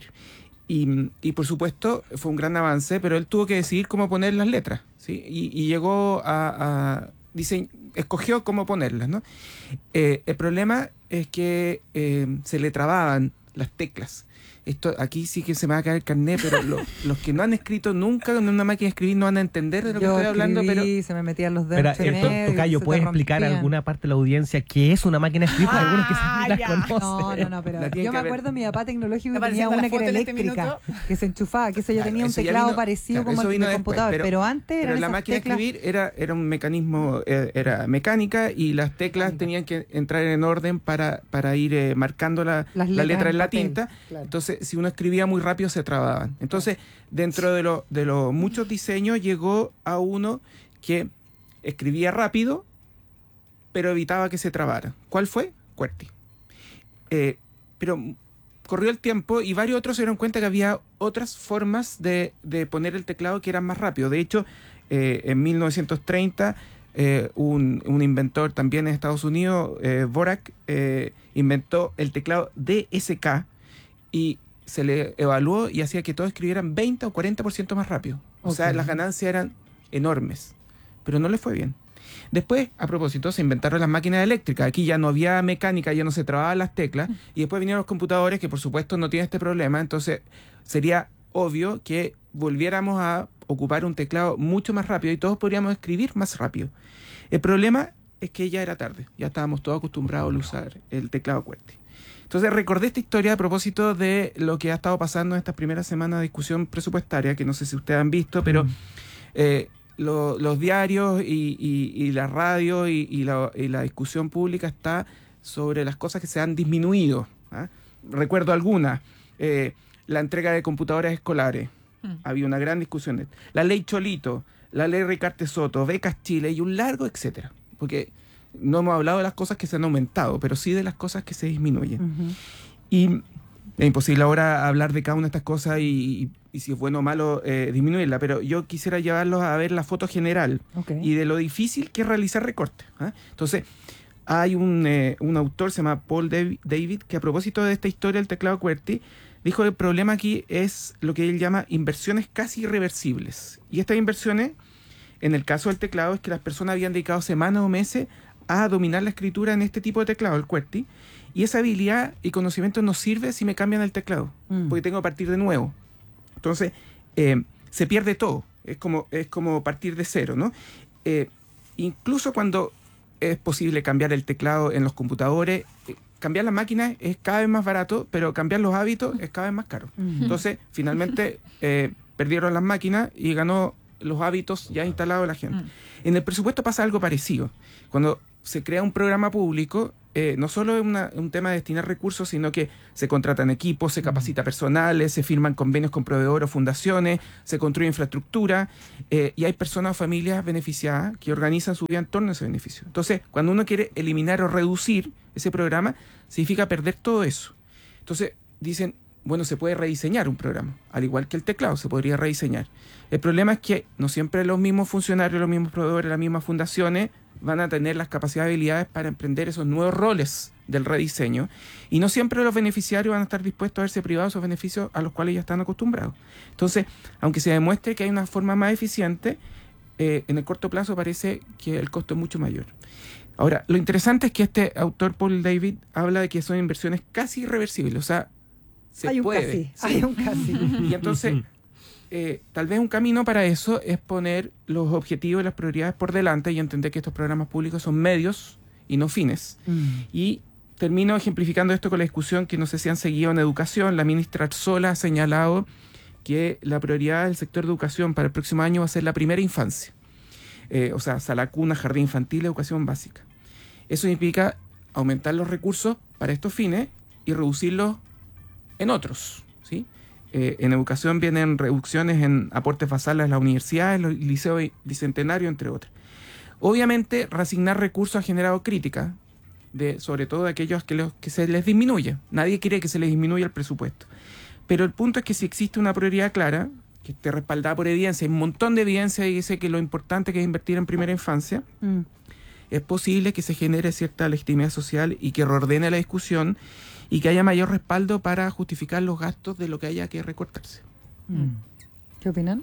Y, y por supuesto fue un gran avance, pero él tuvo que decidir cómo poner las letras, ¿sí? Y, y llegó a, a dise- escogió cómo ponerlas, ¿no? Eh, el problema es que eh, se le trababan las teclas. Esto, aquí sí que se me va a caer el carnet, pero lo- los que no han escrito nunca en una máquina de escribir no van a entender de lo que Yo estoy hablando, pero escribí, se me metían los dedos Espera, entre eh, to- medio, Tocayo, se te ¿puedes explicar a rompían. alguna parte de la audiencia qué es una máquina de escribir? Para algunos que Ah, sí las ya. conocen. No, no, no, pero La tienen yo que me haber- acuerdo mi papá tecnológico Está que tenía apareciendo la una que era foto en este eléctrica, minuto. que se enchufaba, que eso ya Claro, tenía un eso ya teclado vino- parecido claro, como eso el vino del después, computador, pero, pero- antes Pero eran la esas máquina teclas. de escribir era, era un mecanismo, eh, era mecánica y las teclas Mecánica. tenían que entrar en orden para, para ir eh, marcando la, Las la letras letra en en la papel, tinta. claro. Entonces, si uno escribía muy rápido, se trababan. Entonces, dentro de, lo, de los muchos diseños, llegó a uno que escribía rápido, pero evitaba que se trabara. ¿Cuál fue? QWERTY. Eh, pero corrió el tiempo y varios otros se dieron cuenta que había otras formas de, de poner el teclado que eran más rápido. De hecho, eh, en mil novecientos treinta, eh, un, un inventor también en Estados Unidos, eh, Dvorak, eh, inventó el teclado D S K y se le evaluó y hacía que todos escribieran veinte o cuarenta por ciento más rápido. O sea, Ok. las ganancias eran enormes, pero no le fue bien. Después, a propósito, se inventaron las máquinas eléctricas. Aquí ya no había mecánica, ya no se trababan las teclas. Y después vinieron los computadores, que por supuesto no tienen este problema. Entonces, sería obvio que volviéramos a ocupar un teclado mucho más rápido y todos podríamos escribir más rápido. El problema es que ya era tarde. Ya estábamos todos acostumbrados a usar el teclado QWERTY. Entonces, recordé esta historia a propósito de lo que ha estado pasando en estas primeras semanas de discusión presupuestaria, que no sé si ustedes han visto, pero... Eh, lo- los diarios y, y- y la radio y, y la, y la discusión pública está sobre las cosas que se han disminuido. ¿ah? Recuerdo algunas. Eh, la entrega de computadores escolares. Mm. Había una gran discusión. de- La ley Cholito, la ley Ricarte Soto, becas Chile y un largo etcétera. Porque no hemos hablado de las cosas que se han aumentado, pero sí de las cosas que se disminuyen. Ujú. Y Es imposible ahora hablar de cada una de estas cosas y, y, y si es bueno o malo eh, disminuirla, pero yo quisiera llevarlos a ver la foto general okay. y de lo difícil que es realizar recortes. ¿eh? Entonces, hay un, eh, un autor, se llama Paul David, que a propósito de esta historia del teclado QWERTY, dijo que el problema aquí es lo que él llama inversiones casi irreversibles. Y estas inversiones, en el caso del teclado, es que las personas habían dedicado semanas o meses a dominar la escritura en este tipo de teclado, el QWERTY, y esa habilidad y conocimiento no sirve si me cambian el teclado, mm. porque tengo que partir de nuevo. Entonces, eh, se pierde todo, es como, es como partir de cero, ¿no? Eh, incluso cuando es posible cambiar el teclado en los computadores, eh, cambiar las máquinas es cada vez más barato, pero cambiar los hábitos es cada vez más caro. Mm. Entonces, finalmente, eh, perdieron las máquinas y ganó los hábitos ya instalados de la gente. Mm. En el presupuesto pasa algo parecido. Cuando se crea un programa público, eh, no solo es una, un tema de destinar recursos, sino que se contratan equipos, se capacita personales, se firman convenios con proveedores o fundaciones, se construye infraestructura eh, y hay personas o familias beneficiadas que organizan su vida en torno a ese beneficio. Entonces, cuando uno quiere eliminar o reducir ese programa, significa perder todo eso. Entonces, dicen, bueno, se puede rediseñar un programa, al igual que el teclado, se podría rediseñar. El problema es que no siempre los mismos funcionarios, los mismos proveedores, las mismas fundaciones van a tener las capacidades y habilidades para emprender esos nuevos roles del rediseño, y no siempre los beneficiarios van a estar dispuestos a verse privados de esos beneficios a los cuales ya están acostumbrados. Entonces, aunque se demuestre que hay una forma más eficiente, eh, en el corto plazo parece que el costo es mucho mayor. Ahora, lo interesante es que este autor, Paul David, habla de que son inversiones casi irreversibles, o sea, se hay puede. Un casi, ¿sí? Hay un casi. Y entonces, eh, tal vez un camino para eso es poner los objetivos y las prioridades por delante y entender que estos programas públicos son medios y no fines. Mm. Y termino ejemplificando esto con la discusión que no sé si han seguido en educación. La ministra Arzola ha señalado que la prioridad del sector de educación para el próximo año va a ser la primera infancia. Eh, o sea, sala cuna, jardín infantil, educación básica. Eso significa aumentar los recursos para estos fines y reducirlos en otros, ¿sí? Eh, en educación vienen reducciones en aportes basales a las universidades, los liceos bicentenarios, entre otras. Obviamente, reasignar recursos ha generado crítica, de, sobre todo de aquellos que, los, que se les disminuye. Nadie quiere que se les disminuya el presupuesto. Pero el punto es que si existe una prioridad clara, que esté respaldada por evidencia, hay un montón de evidencia y dice que lo importante que es invertir en primera infancia, mm. es posible que se genere cierta legitimidad social y que reordene la discusión y que haya mayor respaldo para justificar los gastos de lo que haya que recortarse. ¿Qué opinan?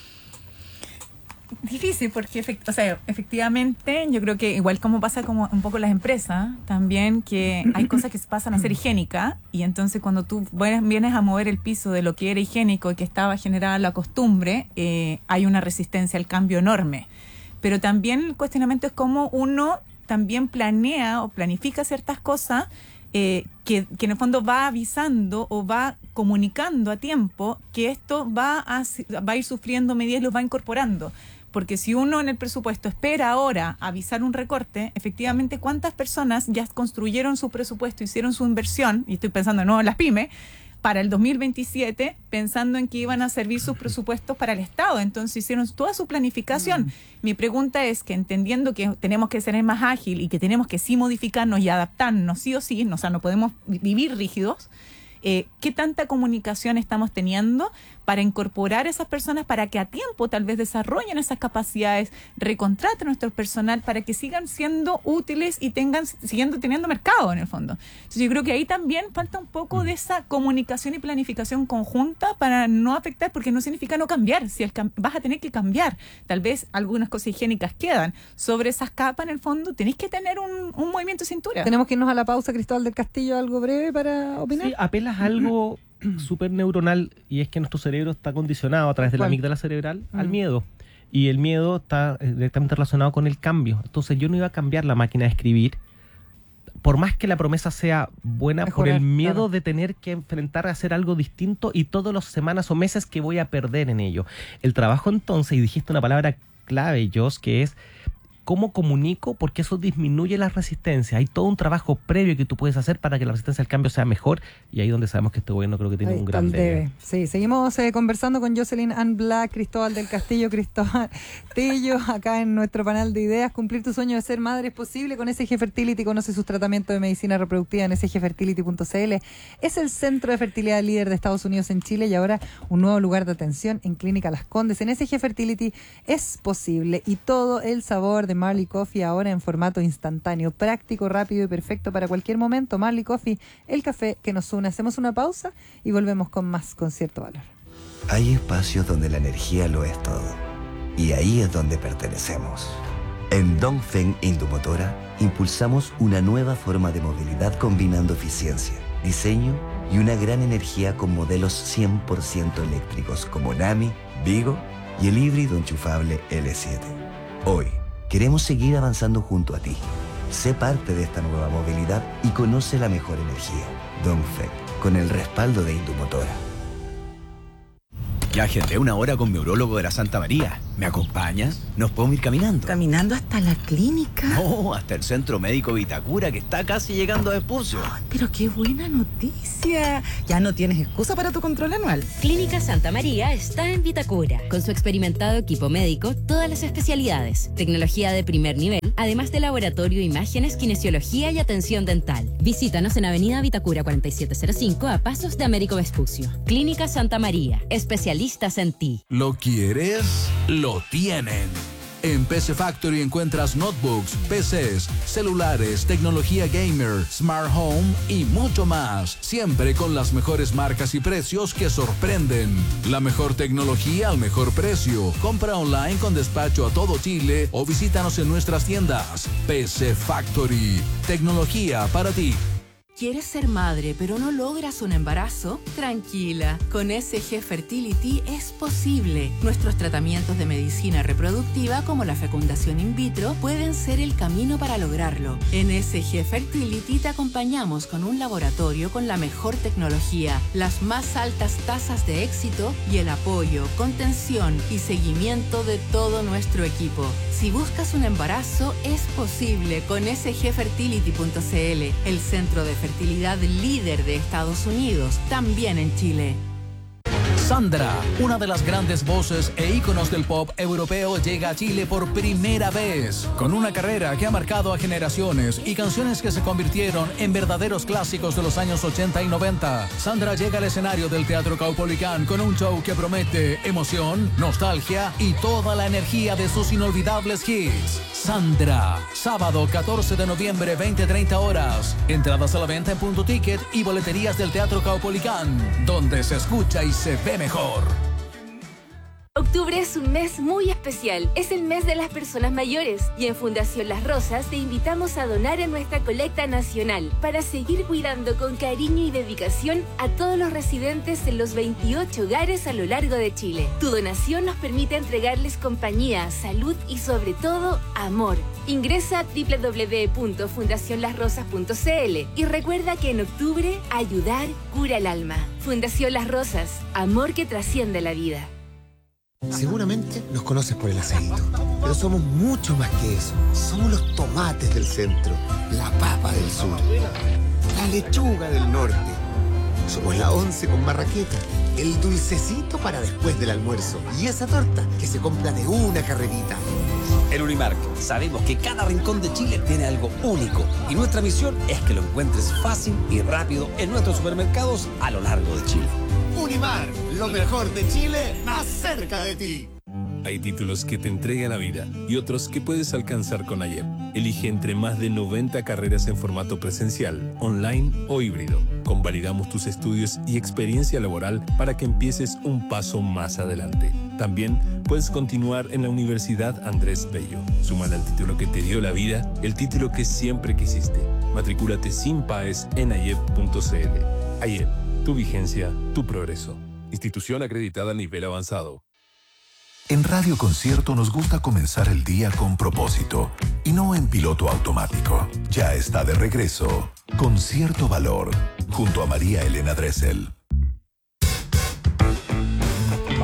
Difícil porque efect- o sea, efectivamente yo creo que igual como pasa como un poco en las empresas también, que hay cosas que pasan a ser higiénicas y entonces cuando tú vienes a mover el piso de lo que era higiénico y que estaba generada la costumbre, eh, hay una resistencia al cambio enorme. Pero también el cuestionamiento es cómo uno también planea o planifica ciertas cosas Eh, que, que en el fondo va avisando o va comunicando a tiempo que esto va a, va a ir sufriendo medidas y los va incorporando. Porque si uno en el presupuesto espera ahora avisar un recorte, efectivamente, ¿cuántas personas ya construyeron su presupuesto, hicieron su inversión? Y estoy pensando no en las pymes, para el dos mil veintisiete, pensando en que iban a servir sus presupuestos para el Estado. Entonces hicieron toda su planificación. Mm. Mi pregunta es que, entendiendo que tenemos que ser más ágil y que tenemos que sí modificarnos y adaptarnos sí o sí, o sea, no podemos vivir rígidos, eh, ¿qué tanta comunicación estamos teniendo para incorporar a esas personas para que a tiempo tal vez desarrollen esas capacidades, recontraten a nuestro personal para que sigan siendo útiles y tengan siguiendo teniendo mercado en el fondo? Entonces yo creo que ahí también falta un poco de esa comunicación y planificación conjunta para no afectar, porque no significa no cambiar, si el cam- vas a tener que cambiar, tal vez algunas cosas higiénicas quedan, sobre esas capas en el fondo tenés que tener un, un movimiento de cintura. Tenemos que irnos a la pausa. Cristóbal del Castillo, algo breve para opinar. Sí, apelas a algo súper neuronal, y es que nuestro cerebro está condicionado a través de la amígdala cerebral mm. al miedo, y el miedo está directamente relacionado con el cambio. Entonces yo no iba a cambiar la máquina de escribir por más que la promesa sea buena, mejorar, por el miedo claro. de tener que enfrentar a hacer algo distinto y todas las semanas o meses que voy a perder en ello. El trabajo entonces, y dijiste una palabra clave, Joss, que es cómo comunico, porque eso disminuye la resistencia. Hay todo un trabajo previo que tú puedes hacer para que la resistencia al cambio sea mejor, y ahí es donde sabemos que este gobierno creo que tiene Ahí un está gran el debe. debe. Sí, seguimos eh, conversando con Jocelyn Ann Black, Cristóbal del Castillo, Cristóbal Tello, acá en nuestro panel de ideas. Cumplir tu sueño de ser madre es posible con S G Fertility. Conoce sus tratamientos de medicina reproductiva en s g fertility punto c l. Es el centro de fertilidad líder de Estados Unidos en Chile y ahora un nuevo lugar de atención en Clínica Las Condes. En S G Fertility es posible, y todo el sabor de Marley Coffee ahora en formato instantáneo, práctico, rápido y perfecto para cualquier momento. Marley Coffee, el café que nos une. Hacemos una pausa y volvemos con más con cierto valor. Hay espacios donde la energía lo es todo, y ahí es donde pertenecemos. En Dongfeng Indumotora impulsamos una nueva forma de movilidad combinando eficiencia, diseño y una gran energía con modelos cien por ciento eléctricos como Nami, Vigo y el híbrido enchufable L siete. Hoy queremos seguir avanzando junto a ti. Sé parte de esta nueva movilidad y conoce la mejor energía. Dongfeng, con el respaldo de Indumotora. Ya agendé una hora con mi urólogo de la Santa María. ¿Me acompañas? ¿Nos podemos ir caminando? ¿Caminando hasta la clínica? No, hasta el Centro Médico Vitacura, que está casi llegando a Vespucio. Oh, pero qué buena noticia. Ya no tienes excusa para tu control anual. Clínica Santa María está en Vitacura. Con su experimentado equipo médico, todas las especialidades, tecnología de primer nivel, además de laboratorio, imágenes, kinesiología y atención dental. Visítanos en Avenida Vitacura cuarenta y siete cero cinco, a pasos de Américo Vespucio. Clínica Santa María, especialistas en ti. ¿Lo quieres? Lo tienen. En P C Factory encuentras notebooks, P Cs, celulares, tecnología gamer, smart home y mucho más. Siempre con las mejores marcas y precios que sorprenden. La mejor tecnología al mejor precio. Compra online con despacho a todo Chile o visítanos en nuestras tiendas. P C Factory. Tecnología para ti. ¿Quieres ser madre pero no logras un embarazo? Tranquila, con S G Fertility es posible. Nuestros tratamientos de medicina reproductiva como la fecundación in vitro pueden ser el camino para lograrlo. En S G Fertility te acompañamos con un laboratorio con la mejor tecnología, las más altas tasas de éxito y el apoyo, contención y seguimiento de todo nuestro equipo. Si buscas un embarazo, es posible con s g fertility punto c l, el centro de fertilidad líder de Estados Unidos, también en Chile. Sandra, una de las grandes voces e íconos del pop europeo, llega a Chile por primera vez. Con una carrera que ha marcado a generaciones y canciones que se convirtieron en verdaderos clásicos de los años ochenta y noventa. Sandra llega al escenario del Teatro Caupolicán con un show que promete emoción, nostalgia y toda la energía de sus inolvidables hits. Sandra, sábado catorce de noviembre, veinte treinta horas. Entradas a la venta en Punto Ticket y boleterías del Teatro Caupolicán, donde se escucha y se ve mejor. Octubre es un mes muy especial. Es el mes de las personas mayores y en Fundación Las Rosas te invitamos a donar en nuestra colecta nacional para seguir cuidando con cariño y dedicación a todos los residentes en los veintiocho hogares a lo largo de Chile. Tu donación nos permite entregarles compañía, salud y sobre todo amor. Ingresa a doble u doble u doble u punto fundación las rosas punto c l y recuerda que en octubre ayudar cura el alma. Fundación Las Rosas, amor que trasciende la vida. Seguramente nos conoces por el aceito, pero somos mucho más que eso. Somos los tomates del centro, la papa del sur, la lechuga del norte. Somos la once con marraqueta, el dulcecito para después del almuerzo y esa torta que se compra de una carrerita. En Unimark sabemos que cada rincón de Chile tiene algo único y nuestra misión es que lo encuentres fácil y rápido en nuestros supermercados a lo largo de Chile. Unimark, lo mejor de Chile, más cerca de ti. Hay títulos que te entregan la vida y otros que puedes alcanzar con AYEP. Elige entre más de noventa carreras en formato presencial, online o híbrido. Convalidamos tus estudios y experiencia laboral para que empieces un paso más adelante. También puedes continuar en la Universidad Andrés Bello. Súmale al título que te dio la vida, el título que siempre quisiste. Matricúlate sin PAES en ayep punto c l. AYEP, tu vigencia, tu progreso. Institución acreditada a nivel avanzado. En Radio Concierto nos gusta comenzar el día con propósito y no en piloto automático. Ya está de regreso Con Cierto Valor, junto a María Elena Dressel.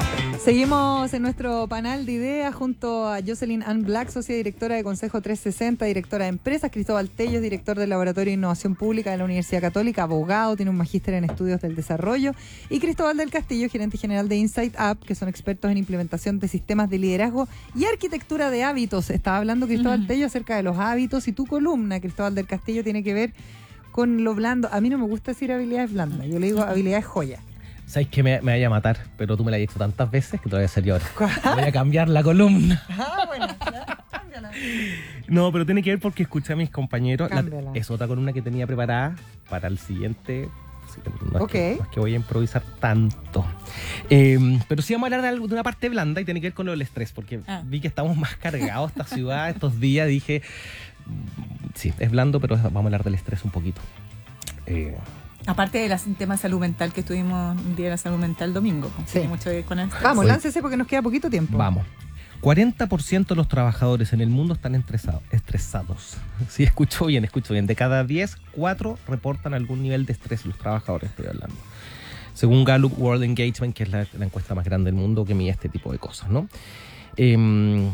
Seguimos en nuestro panel de ideas junto a Jocelyn Ann Black, socia directora de Consejo trescientos sesenta, directora de empresas, Cristóbal Tello, director del Laboratorio de Innovación Pública de la Universidad Católica, abogado, tiene un magíster en estudios del desarrollo, y Cristóbal del Castillo, gerente general de Insight Up, que son expertos en implementación de sistemas de liderazgo y arquitectura de hábitos. Estaba hablando Cristóbal uh-huh. Tello acerca de los hábitos, y tu columna, Cristóbal del Castillo, tiene que ver con lo blando. A mí no me gusta decir habilidades blandas, yo le digo habilidades joyas. Sabes que me, me vaya a matar, pero tú me la has dicho tantas veces que te voy a hacer yo ahora. Voy a cambiar la columna. Ah, bueno, ya, cámbiala. No, pero tiene que ver porque escuché a mis compañeros. La, es otra columna que tenía preparada para el siguiente. No, okay. es que, no es que voy a improvisar tanto. Eh, pero sí vamos a hablar de, algo, de una parte blanda y tiene que ver con lo del estrés, porque ah. vi que estamos más cargados esta ciudad estos días. Dije, sí, es blando, pero vamos a hablar del estrés un poquito. Eh, Aparte del tema de salud mental, que estuvimos un día de la salud mental domingo. Sí. Tiene mucho que ver con esto. Vamos, láncese porque nos queda poquito tiempo. Vamos. cuarenta por ciento de los trabajadores en el mundo están estresados. estresados. Sí, escucho bien, escucho bien. De cada diez, cuatro reportan algún nivel de estrés, los trabajadores, estoy hablando. Según Gallup World Engagement, que es la, la encuesta más grande del mundo que mide este tipo de cosas, ¿no? Eh,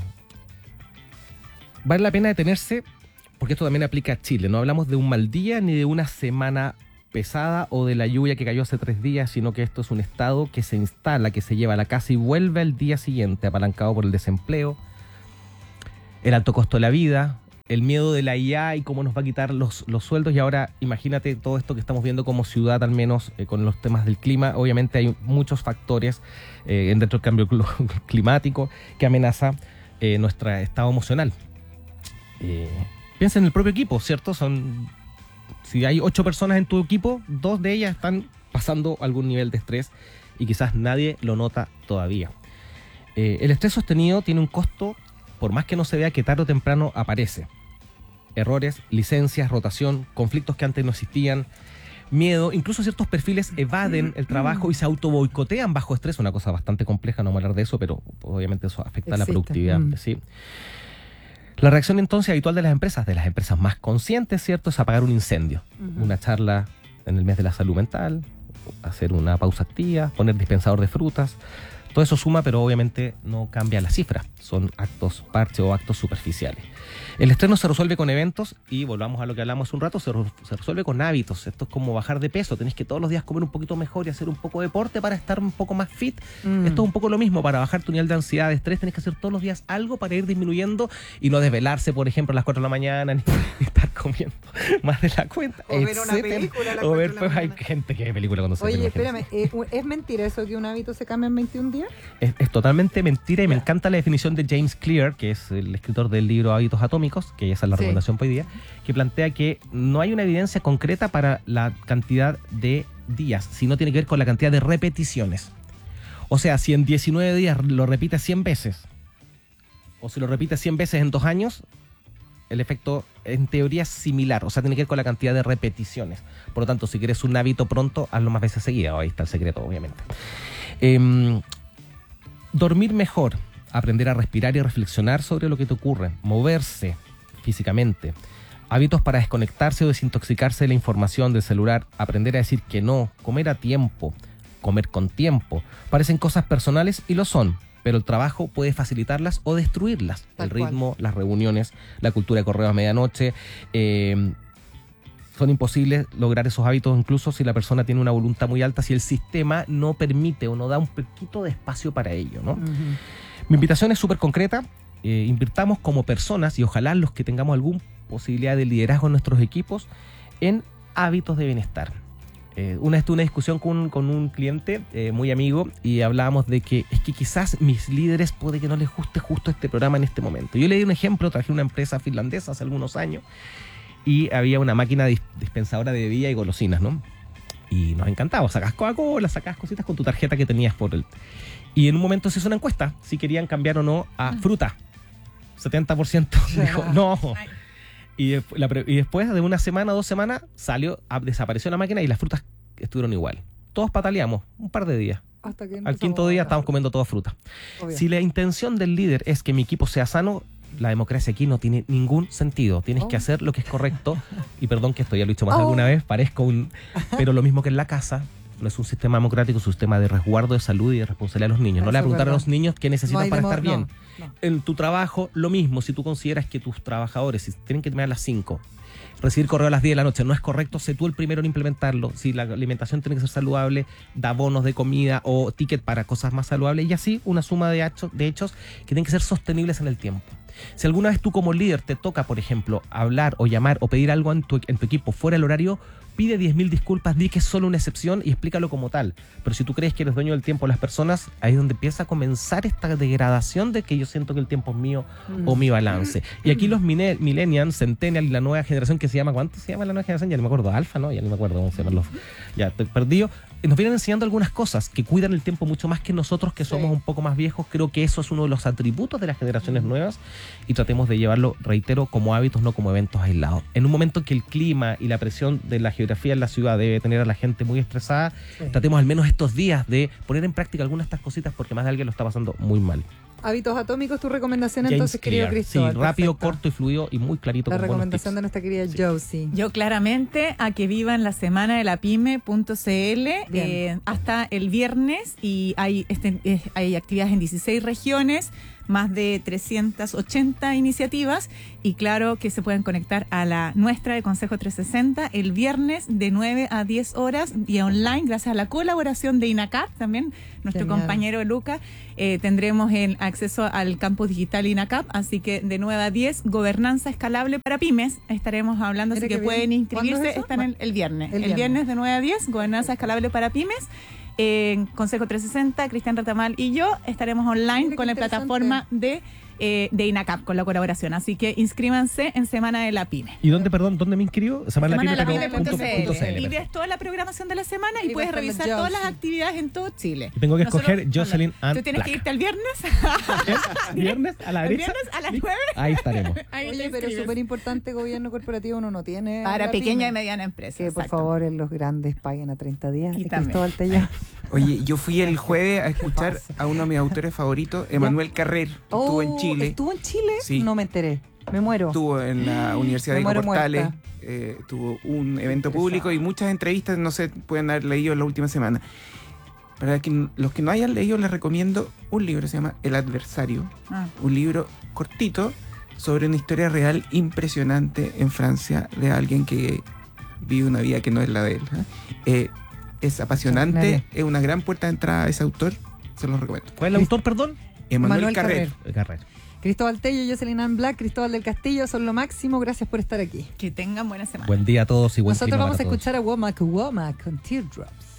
vale la pena detenerse, porque esto también aplica a Chile. No hablamos de un mal día ni de una semana pesada o de la lluvia que cayó hace tres días, sino que esto es un estado que se instala, que se lleva a la casa y vuelve al día siguiente, apalancado por el desempleo, el alto costo de la vida, el miedo de la I A y cómo nos va a quitar los, los sueldos. Y ahora imagínate todo esto que estamos viendo como ciudad, al menos eh, con los temas del clima. Obviamente hay muchos factores eh, dentro del cambio climático que amenaza eh, nuestro estado emocional. Eh, piensa en el propio equipo, ¿cierto? Son... Si hay ocho personas en tu equipo, dos de ellas están pasando algún nivel de estrés y quizás nadie lo nota todavía. Eh, el estrés sostenido tiene un costo, por más que no se vea, que tarde o temprano aparece. Errores, licencias, rotación, conflictos que antes no existían, miedo, incluso ciertos perfiles evaden el trabajo y se autoboicotean bajo estrés, una cosa bastante compleja, no vamos a hablar de eso, pero obviamente eso afecta a la productividad. Mm. ¿Sí? La reacción entonces habitual de las empresas, de las empresas más conscientes, ¿cierto?, es apagar un incendio. Uh-huh. Una charla en el mes de la salud mental, hacer una pausa activa, poner dispensador de frutas. Todo eso suma, pero obviamente no cambia la cifra. Son actos parche o actos superficiales. El estrés no se resuelve con eventos y volvamos a lo que hablamos hace un rato, se, re- se resuelve con hábitos. Esto es como bajar de peso. Tenés que todos los días comer un poquito mejor y hacer un poco de deporte para estar un poco más fit. Mm. Esto es un poco lo mismo. Para bajar tu nivel de ansiedad, de estrés, tenés que hacer todos los días algo para ir disminuyendo y no desvelarse, por ejemplo, a las cuatro de la mañana, ni, ni estar comiendo más de la cuenta. O ver una película a las O ver, pues hay gente que ve película cuando se Oye, espérame, ¿es, ¿es mentira eso que un hábito se cambia en veintiún días? Es, es totalmente mentira y me encanta la definición de James Clear, que es el escritor del libro Hábitos Atómicos, que esa es la sí. recomendación para hoy día, que plantea que no hay una evidencia concreta para la cantidad de días, sino tiene que ver con la cantidad de repeticiones. O sea, si en diecinueve días lo repites cien veces, o si lo repites cien veces en dos años, el efecto en teoría es similar, o sea, tiene que ver con la cantidad de repeticiones. Por lo tanto, si quieres un hábito pronto, hazlo más veces seguidas. Ahí está el secreto, obviamente. Eh, dormir mejor, aprender a respirar y reflexionar sobre lo que te ocurre, moverse físicamente, hábitos para desconectarse o desintoxicarse de la información del celular, aprender a decir que no, comer a tiempo, comer con tiempo. Parecen cosas personales y lo son, pero el trabajo puede facilitarlas o destruirlas. Tal el ritmo, cual. Las reuniones, la cultura de correo a medianoche, eh, son imposibles lograr esos hábitos incluso si la persona tiene una voluntad muy alta, si el sistema no permite o no da un poquito de espacio para ello, ¿no? Uh-huh. Mi invitación es súper concreta. Eh, invirtamos como personas y ojalá los que tengamos alguna posibilidad de liderazgo en nuestros equipos en hábitos de bienestar. Eh, una vez tuve una discusión con, con un cliente eh, muy amigo y hablábamos de que es que quizás mis líderes puede que no les guste justo este programa en este momento. Yo le di un ejemplo, traje una empresa finlandesa hace algunos años y había una máquina dis- dispensadora de bebida y golosinas, ¿no? Y nos encantaba, sacás Coca-Cola, sacás cositas con tu tarjeta que tenías por el... Y en un momento se hizo una encuesta si querían cambiar o no a fruta. setenta por ciento dijo no. Y, la, y después de una semana, dos semanas, salió, desapareció la máquina y las frutas estuvieron igual. Todos pataleamos un par de días. Hasta que Al quinto día estábamos comiendo toda fruta. Obvio. Si la intención del líder es que mi equipo sea sano, la democracia aquí no tiene ningún sentido. Tienes oh. que hacer lo que es correcto. Y perdón que esto ya lo he dicho más oh. de alguna vez, parezco un... Pero lo mismo que en la casa, no es un sistema democrático, es un sistema de resguardo de salud y de responsabilidad de los niños. Eso no le va a preguntar a los niños qué necesitan no para estar bien. No, no. En tu trabajo, lo mismo, si tú consideras que tus trabajadores si tienen que terminar a las cinco, recibir correo a las diez de la noche, no es correcto, sé tú el primero en implementarlo. Si la alimentación tiene que ser saludable, da bonos de comida o ticket para cosas más saludables y así una suma de hechos, de hechos que tienen que ser sostenibles en el tiempo. Si alguna vez tú como líder te toca, por ejemplo, hablar o llamar o pedir algo en tu, en tu equipo fuera del horario, pide diez mil disculpas, di que es solo una excepción y explícalo como tal. Pero si tú crees que eres dueño del tiempo de las personas, ahí es donde empieza a comenzar esta degradación de que yo siento que el tiempo es mío mm. o mi balance. Y aquí los millennials, centennials y la nueva generación que se llama, ¿cuánto se llama la nueva generación? Ya no me acuerdo, alfa, ¿no? Ya no me acuerdo cómo se llaman los... Ya estoy perdido. Nos vienen enseñando algunas cosas que cuidan el tiempo mucho más que nosotros que somos sí. un poco más viejos. Creo que eso es uno de los atributos de las generaciones nuevas y tratemos de llevarlo, reitero, como hábitos, no como eventos aislados. En un momento en que el clima y la presión de la geografía en la ciudad debe tener a la gente muy estresada, sí. tratemos al menos estos días de poner en práctica algunas de estas cositas porque más de alguien lo está pasando muy mal. Hábitos atómicos, tu recomendación James entonces, Clear. querido Cristóbal. Sí, rápido, perfecto. corto y fluido y muy clarito. La con recomendación de nuestra querida sí. Josie. Yo claramente a que vivan la semana de la pyme punto c l eh, hasta el viernes y hay, este, eh, hay actividades en dieciséis regiones, más de trescientas ochenta iniciativas y claro que se pueden conectar a la nuestra de Consejo trescientos sesenta el viernes de nueve a diez horas vía online gracias a la colaboración de INACAP, también nuestro Genial. compañero Luca. Eh, tendremos el acceso al campus digital INACAP, así que de nueve a diez, gobernanza escalable para pymes, estaremos hablando, así que pueden inscribirse, están el, el viernes, el, el viernes. viernes de nueve a diez, gobernanza escalable para pymes. En Consejo trescientos sesenta, Cristian Retamal y yo estaremos online Mira con la plataforma de, eh, de INACAP con la colaboración. Así que inscríbanse en Semana de la Pyme. ¿Y dónde, perdón, dónde me inscribo? Semana de la Pyme punto c l. Y ves toda la programación de la semana y, y puedes revisar todas las actividades en todo Chile. Y tengo que Nosotros, escoger Jocelyn and Tú tienes Black. que irte el viernes. ¿Viernes a la derecha? El viernes a las nueve. Ahí estaremos. Ahí Oye, pero es súper importante, gobierno corporativo uno no tiene. Para pequeña pyme. y mediana empresa. Que por favor en los grandes paguen a treinta días. Y Cristóbal Tello. Oye, yo fui el jueves a escuchar a uno de mis autores favoritos, Emanuel Carrer, que oh, estuvo en Chile. ¿Estuvo en Chile? Sí. No me enteré. Me muero. Estuvo en la Universidad me de muero Portales, eh, tuvo un evento público y muchas entrevistas, no sé, pueden haber leído en la última semana. Para que, los que no hayan leído, les recomiendo un libro, se llama El Adversario, ah. un libro cortito sobre una historia real impresionante en Francia de alguien que vive una vida que no es la de él. ¿eh? Eh, es apasionante, es una gran puerta de entrada a ese autor, se los recomiendo. ¿Cuál es el autor, perdón? Emanuel Carrer. Carrer. Cristóbal Tello, Jocelyn and Black, Cristóbal del Castillo, son lo máximo. Gracias por estar aquí. Que tengan buena semana. Buen día a todos y buen Nosotros vamos a todos. escuchar a Womack Womack con Teardrops.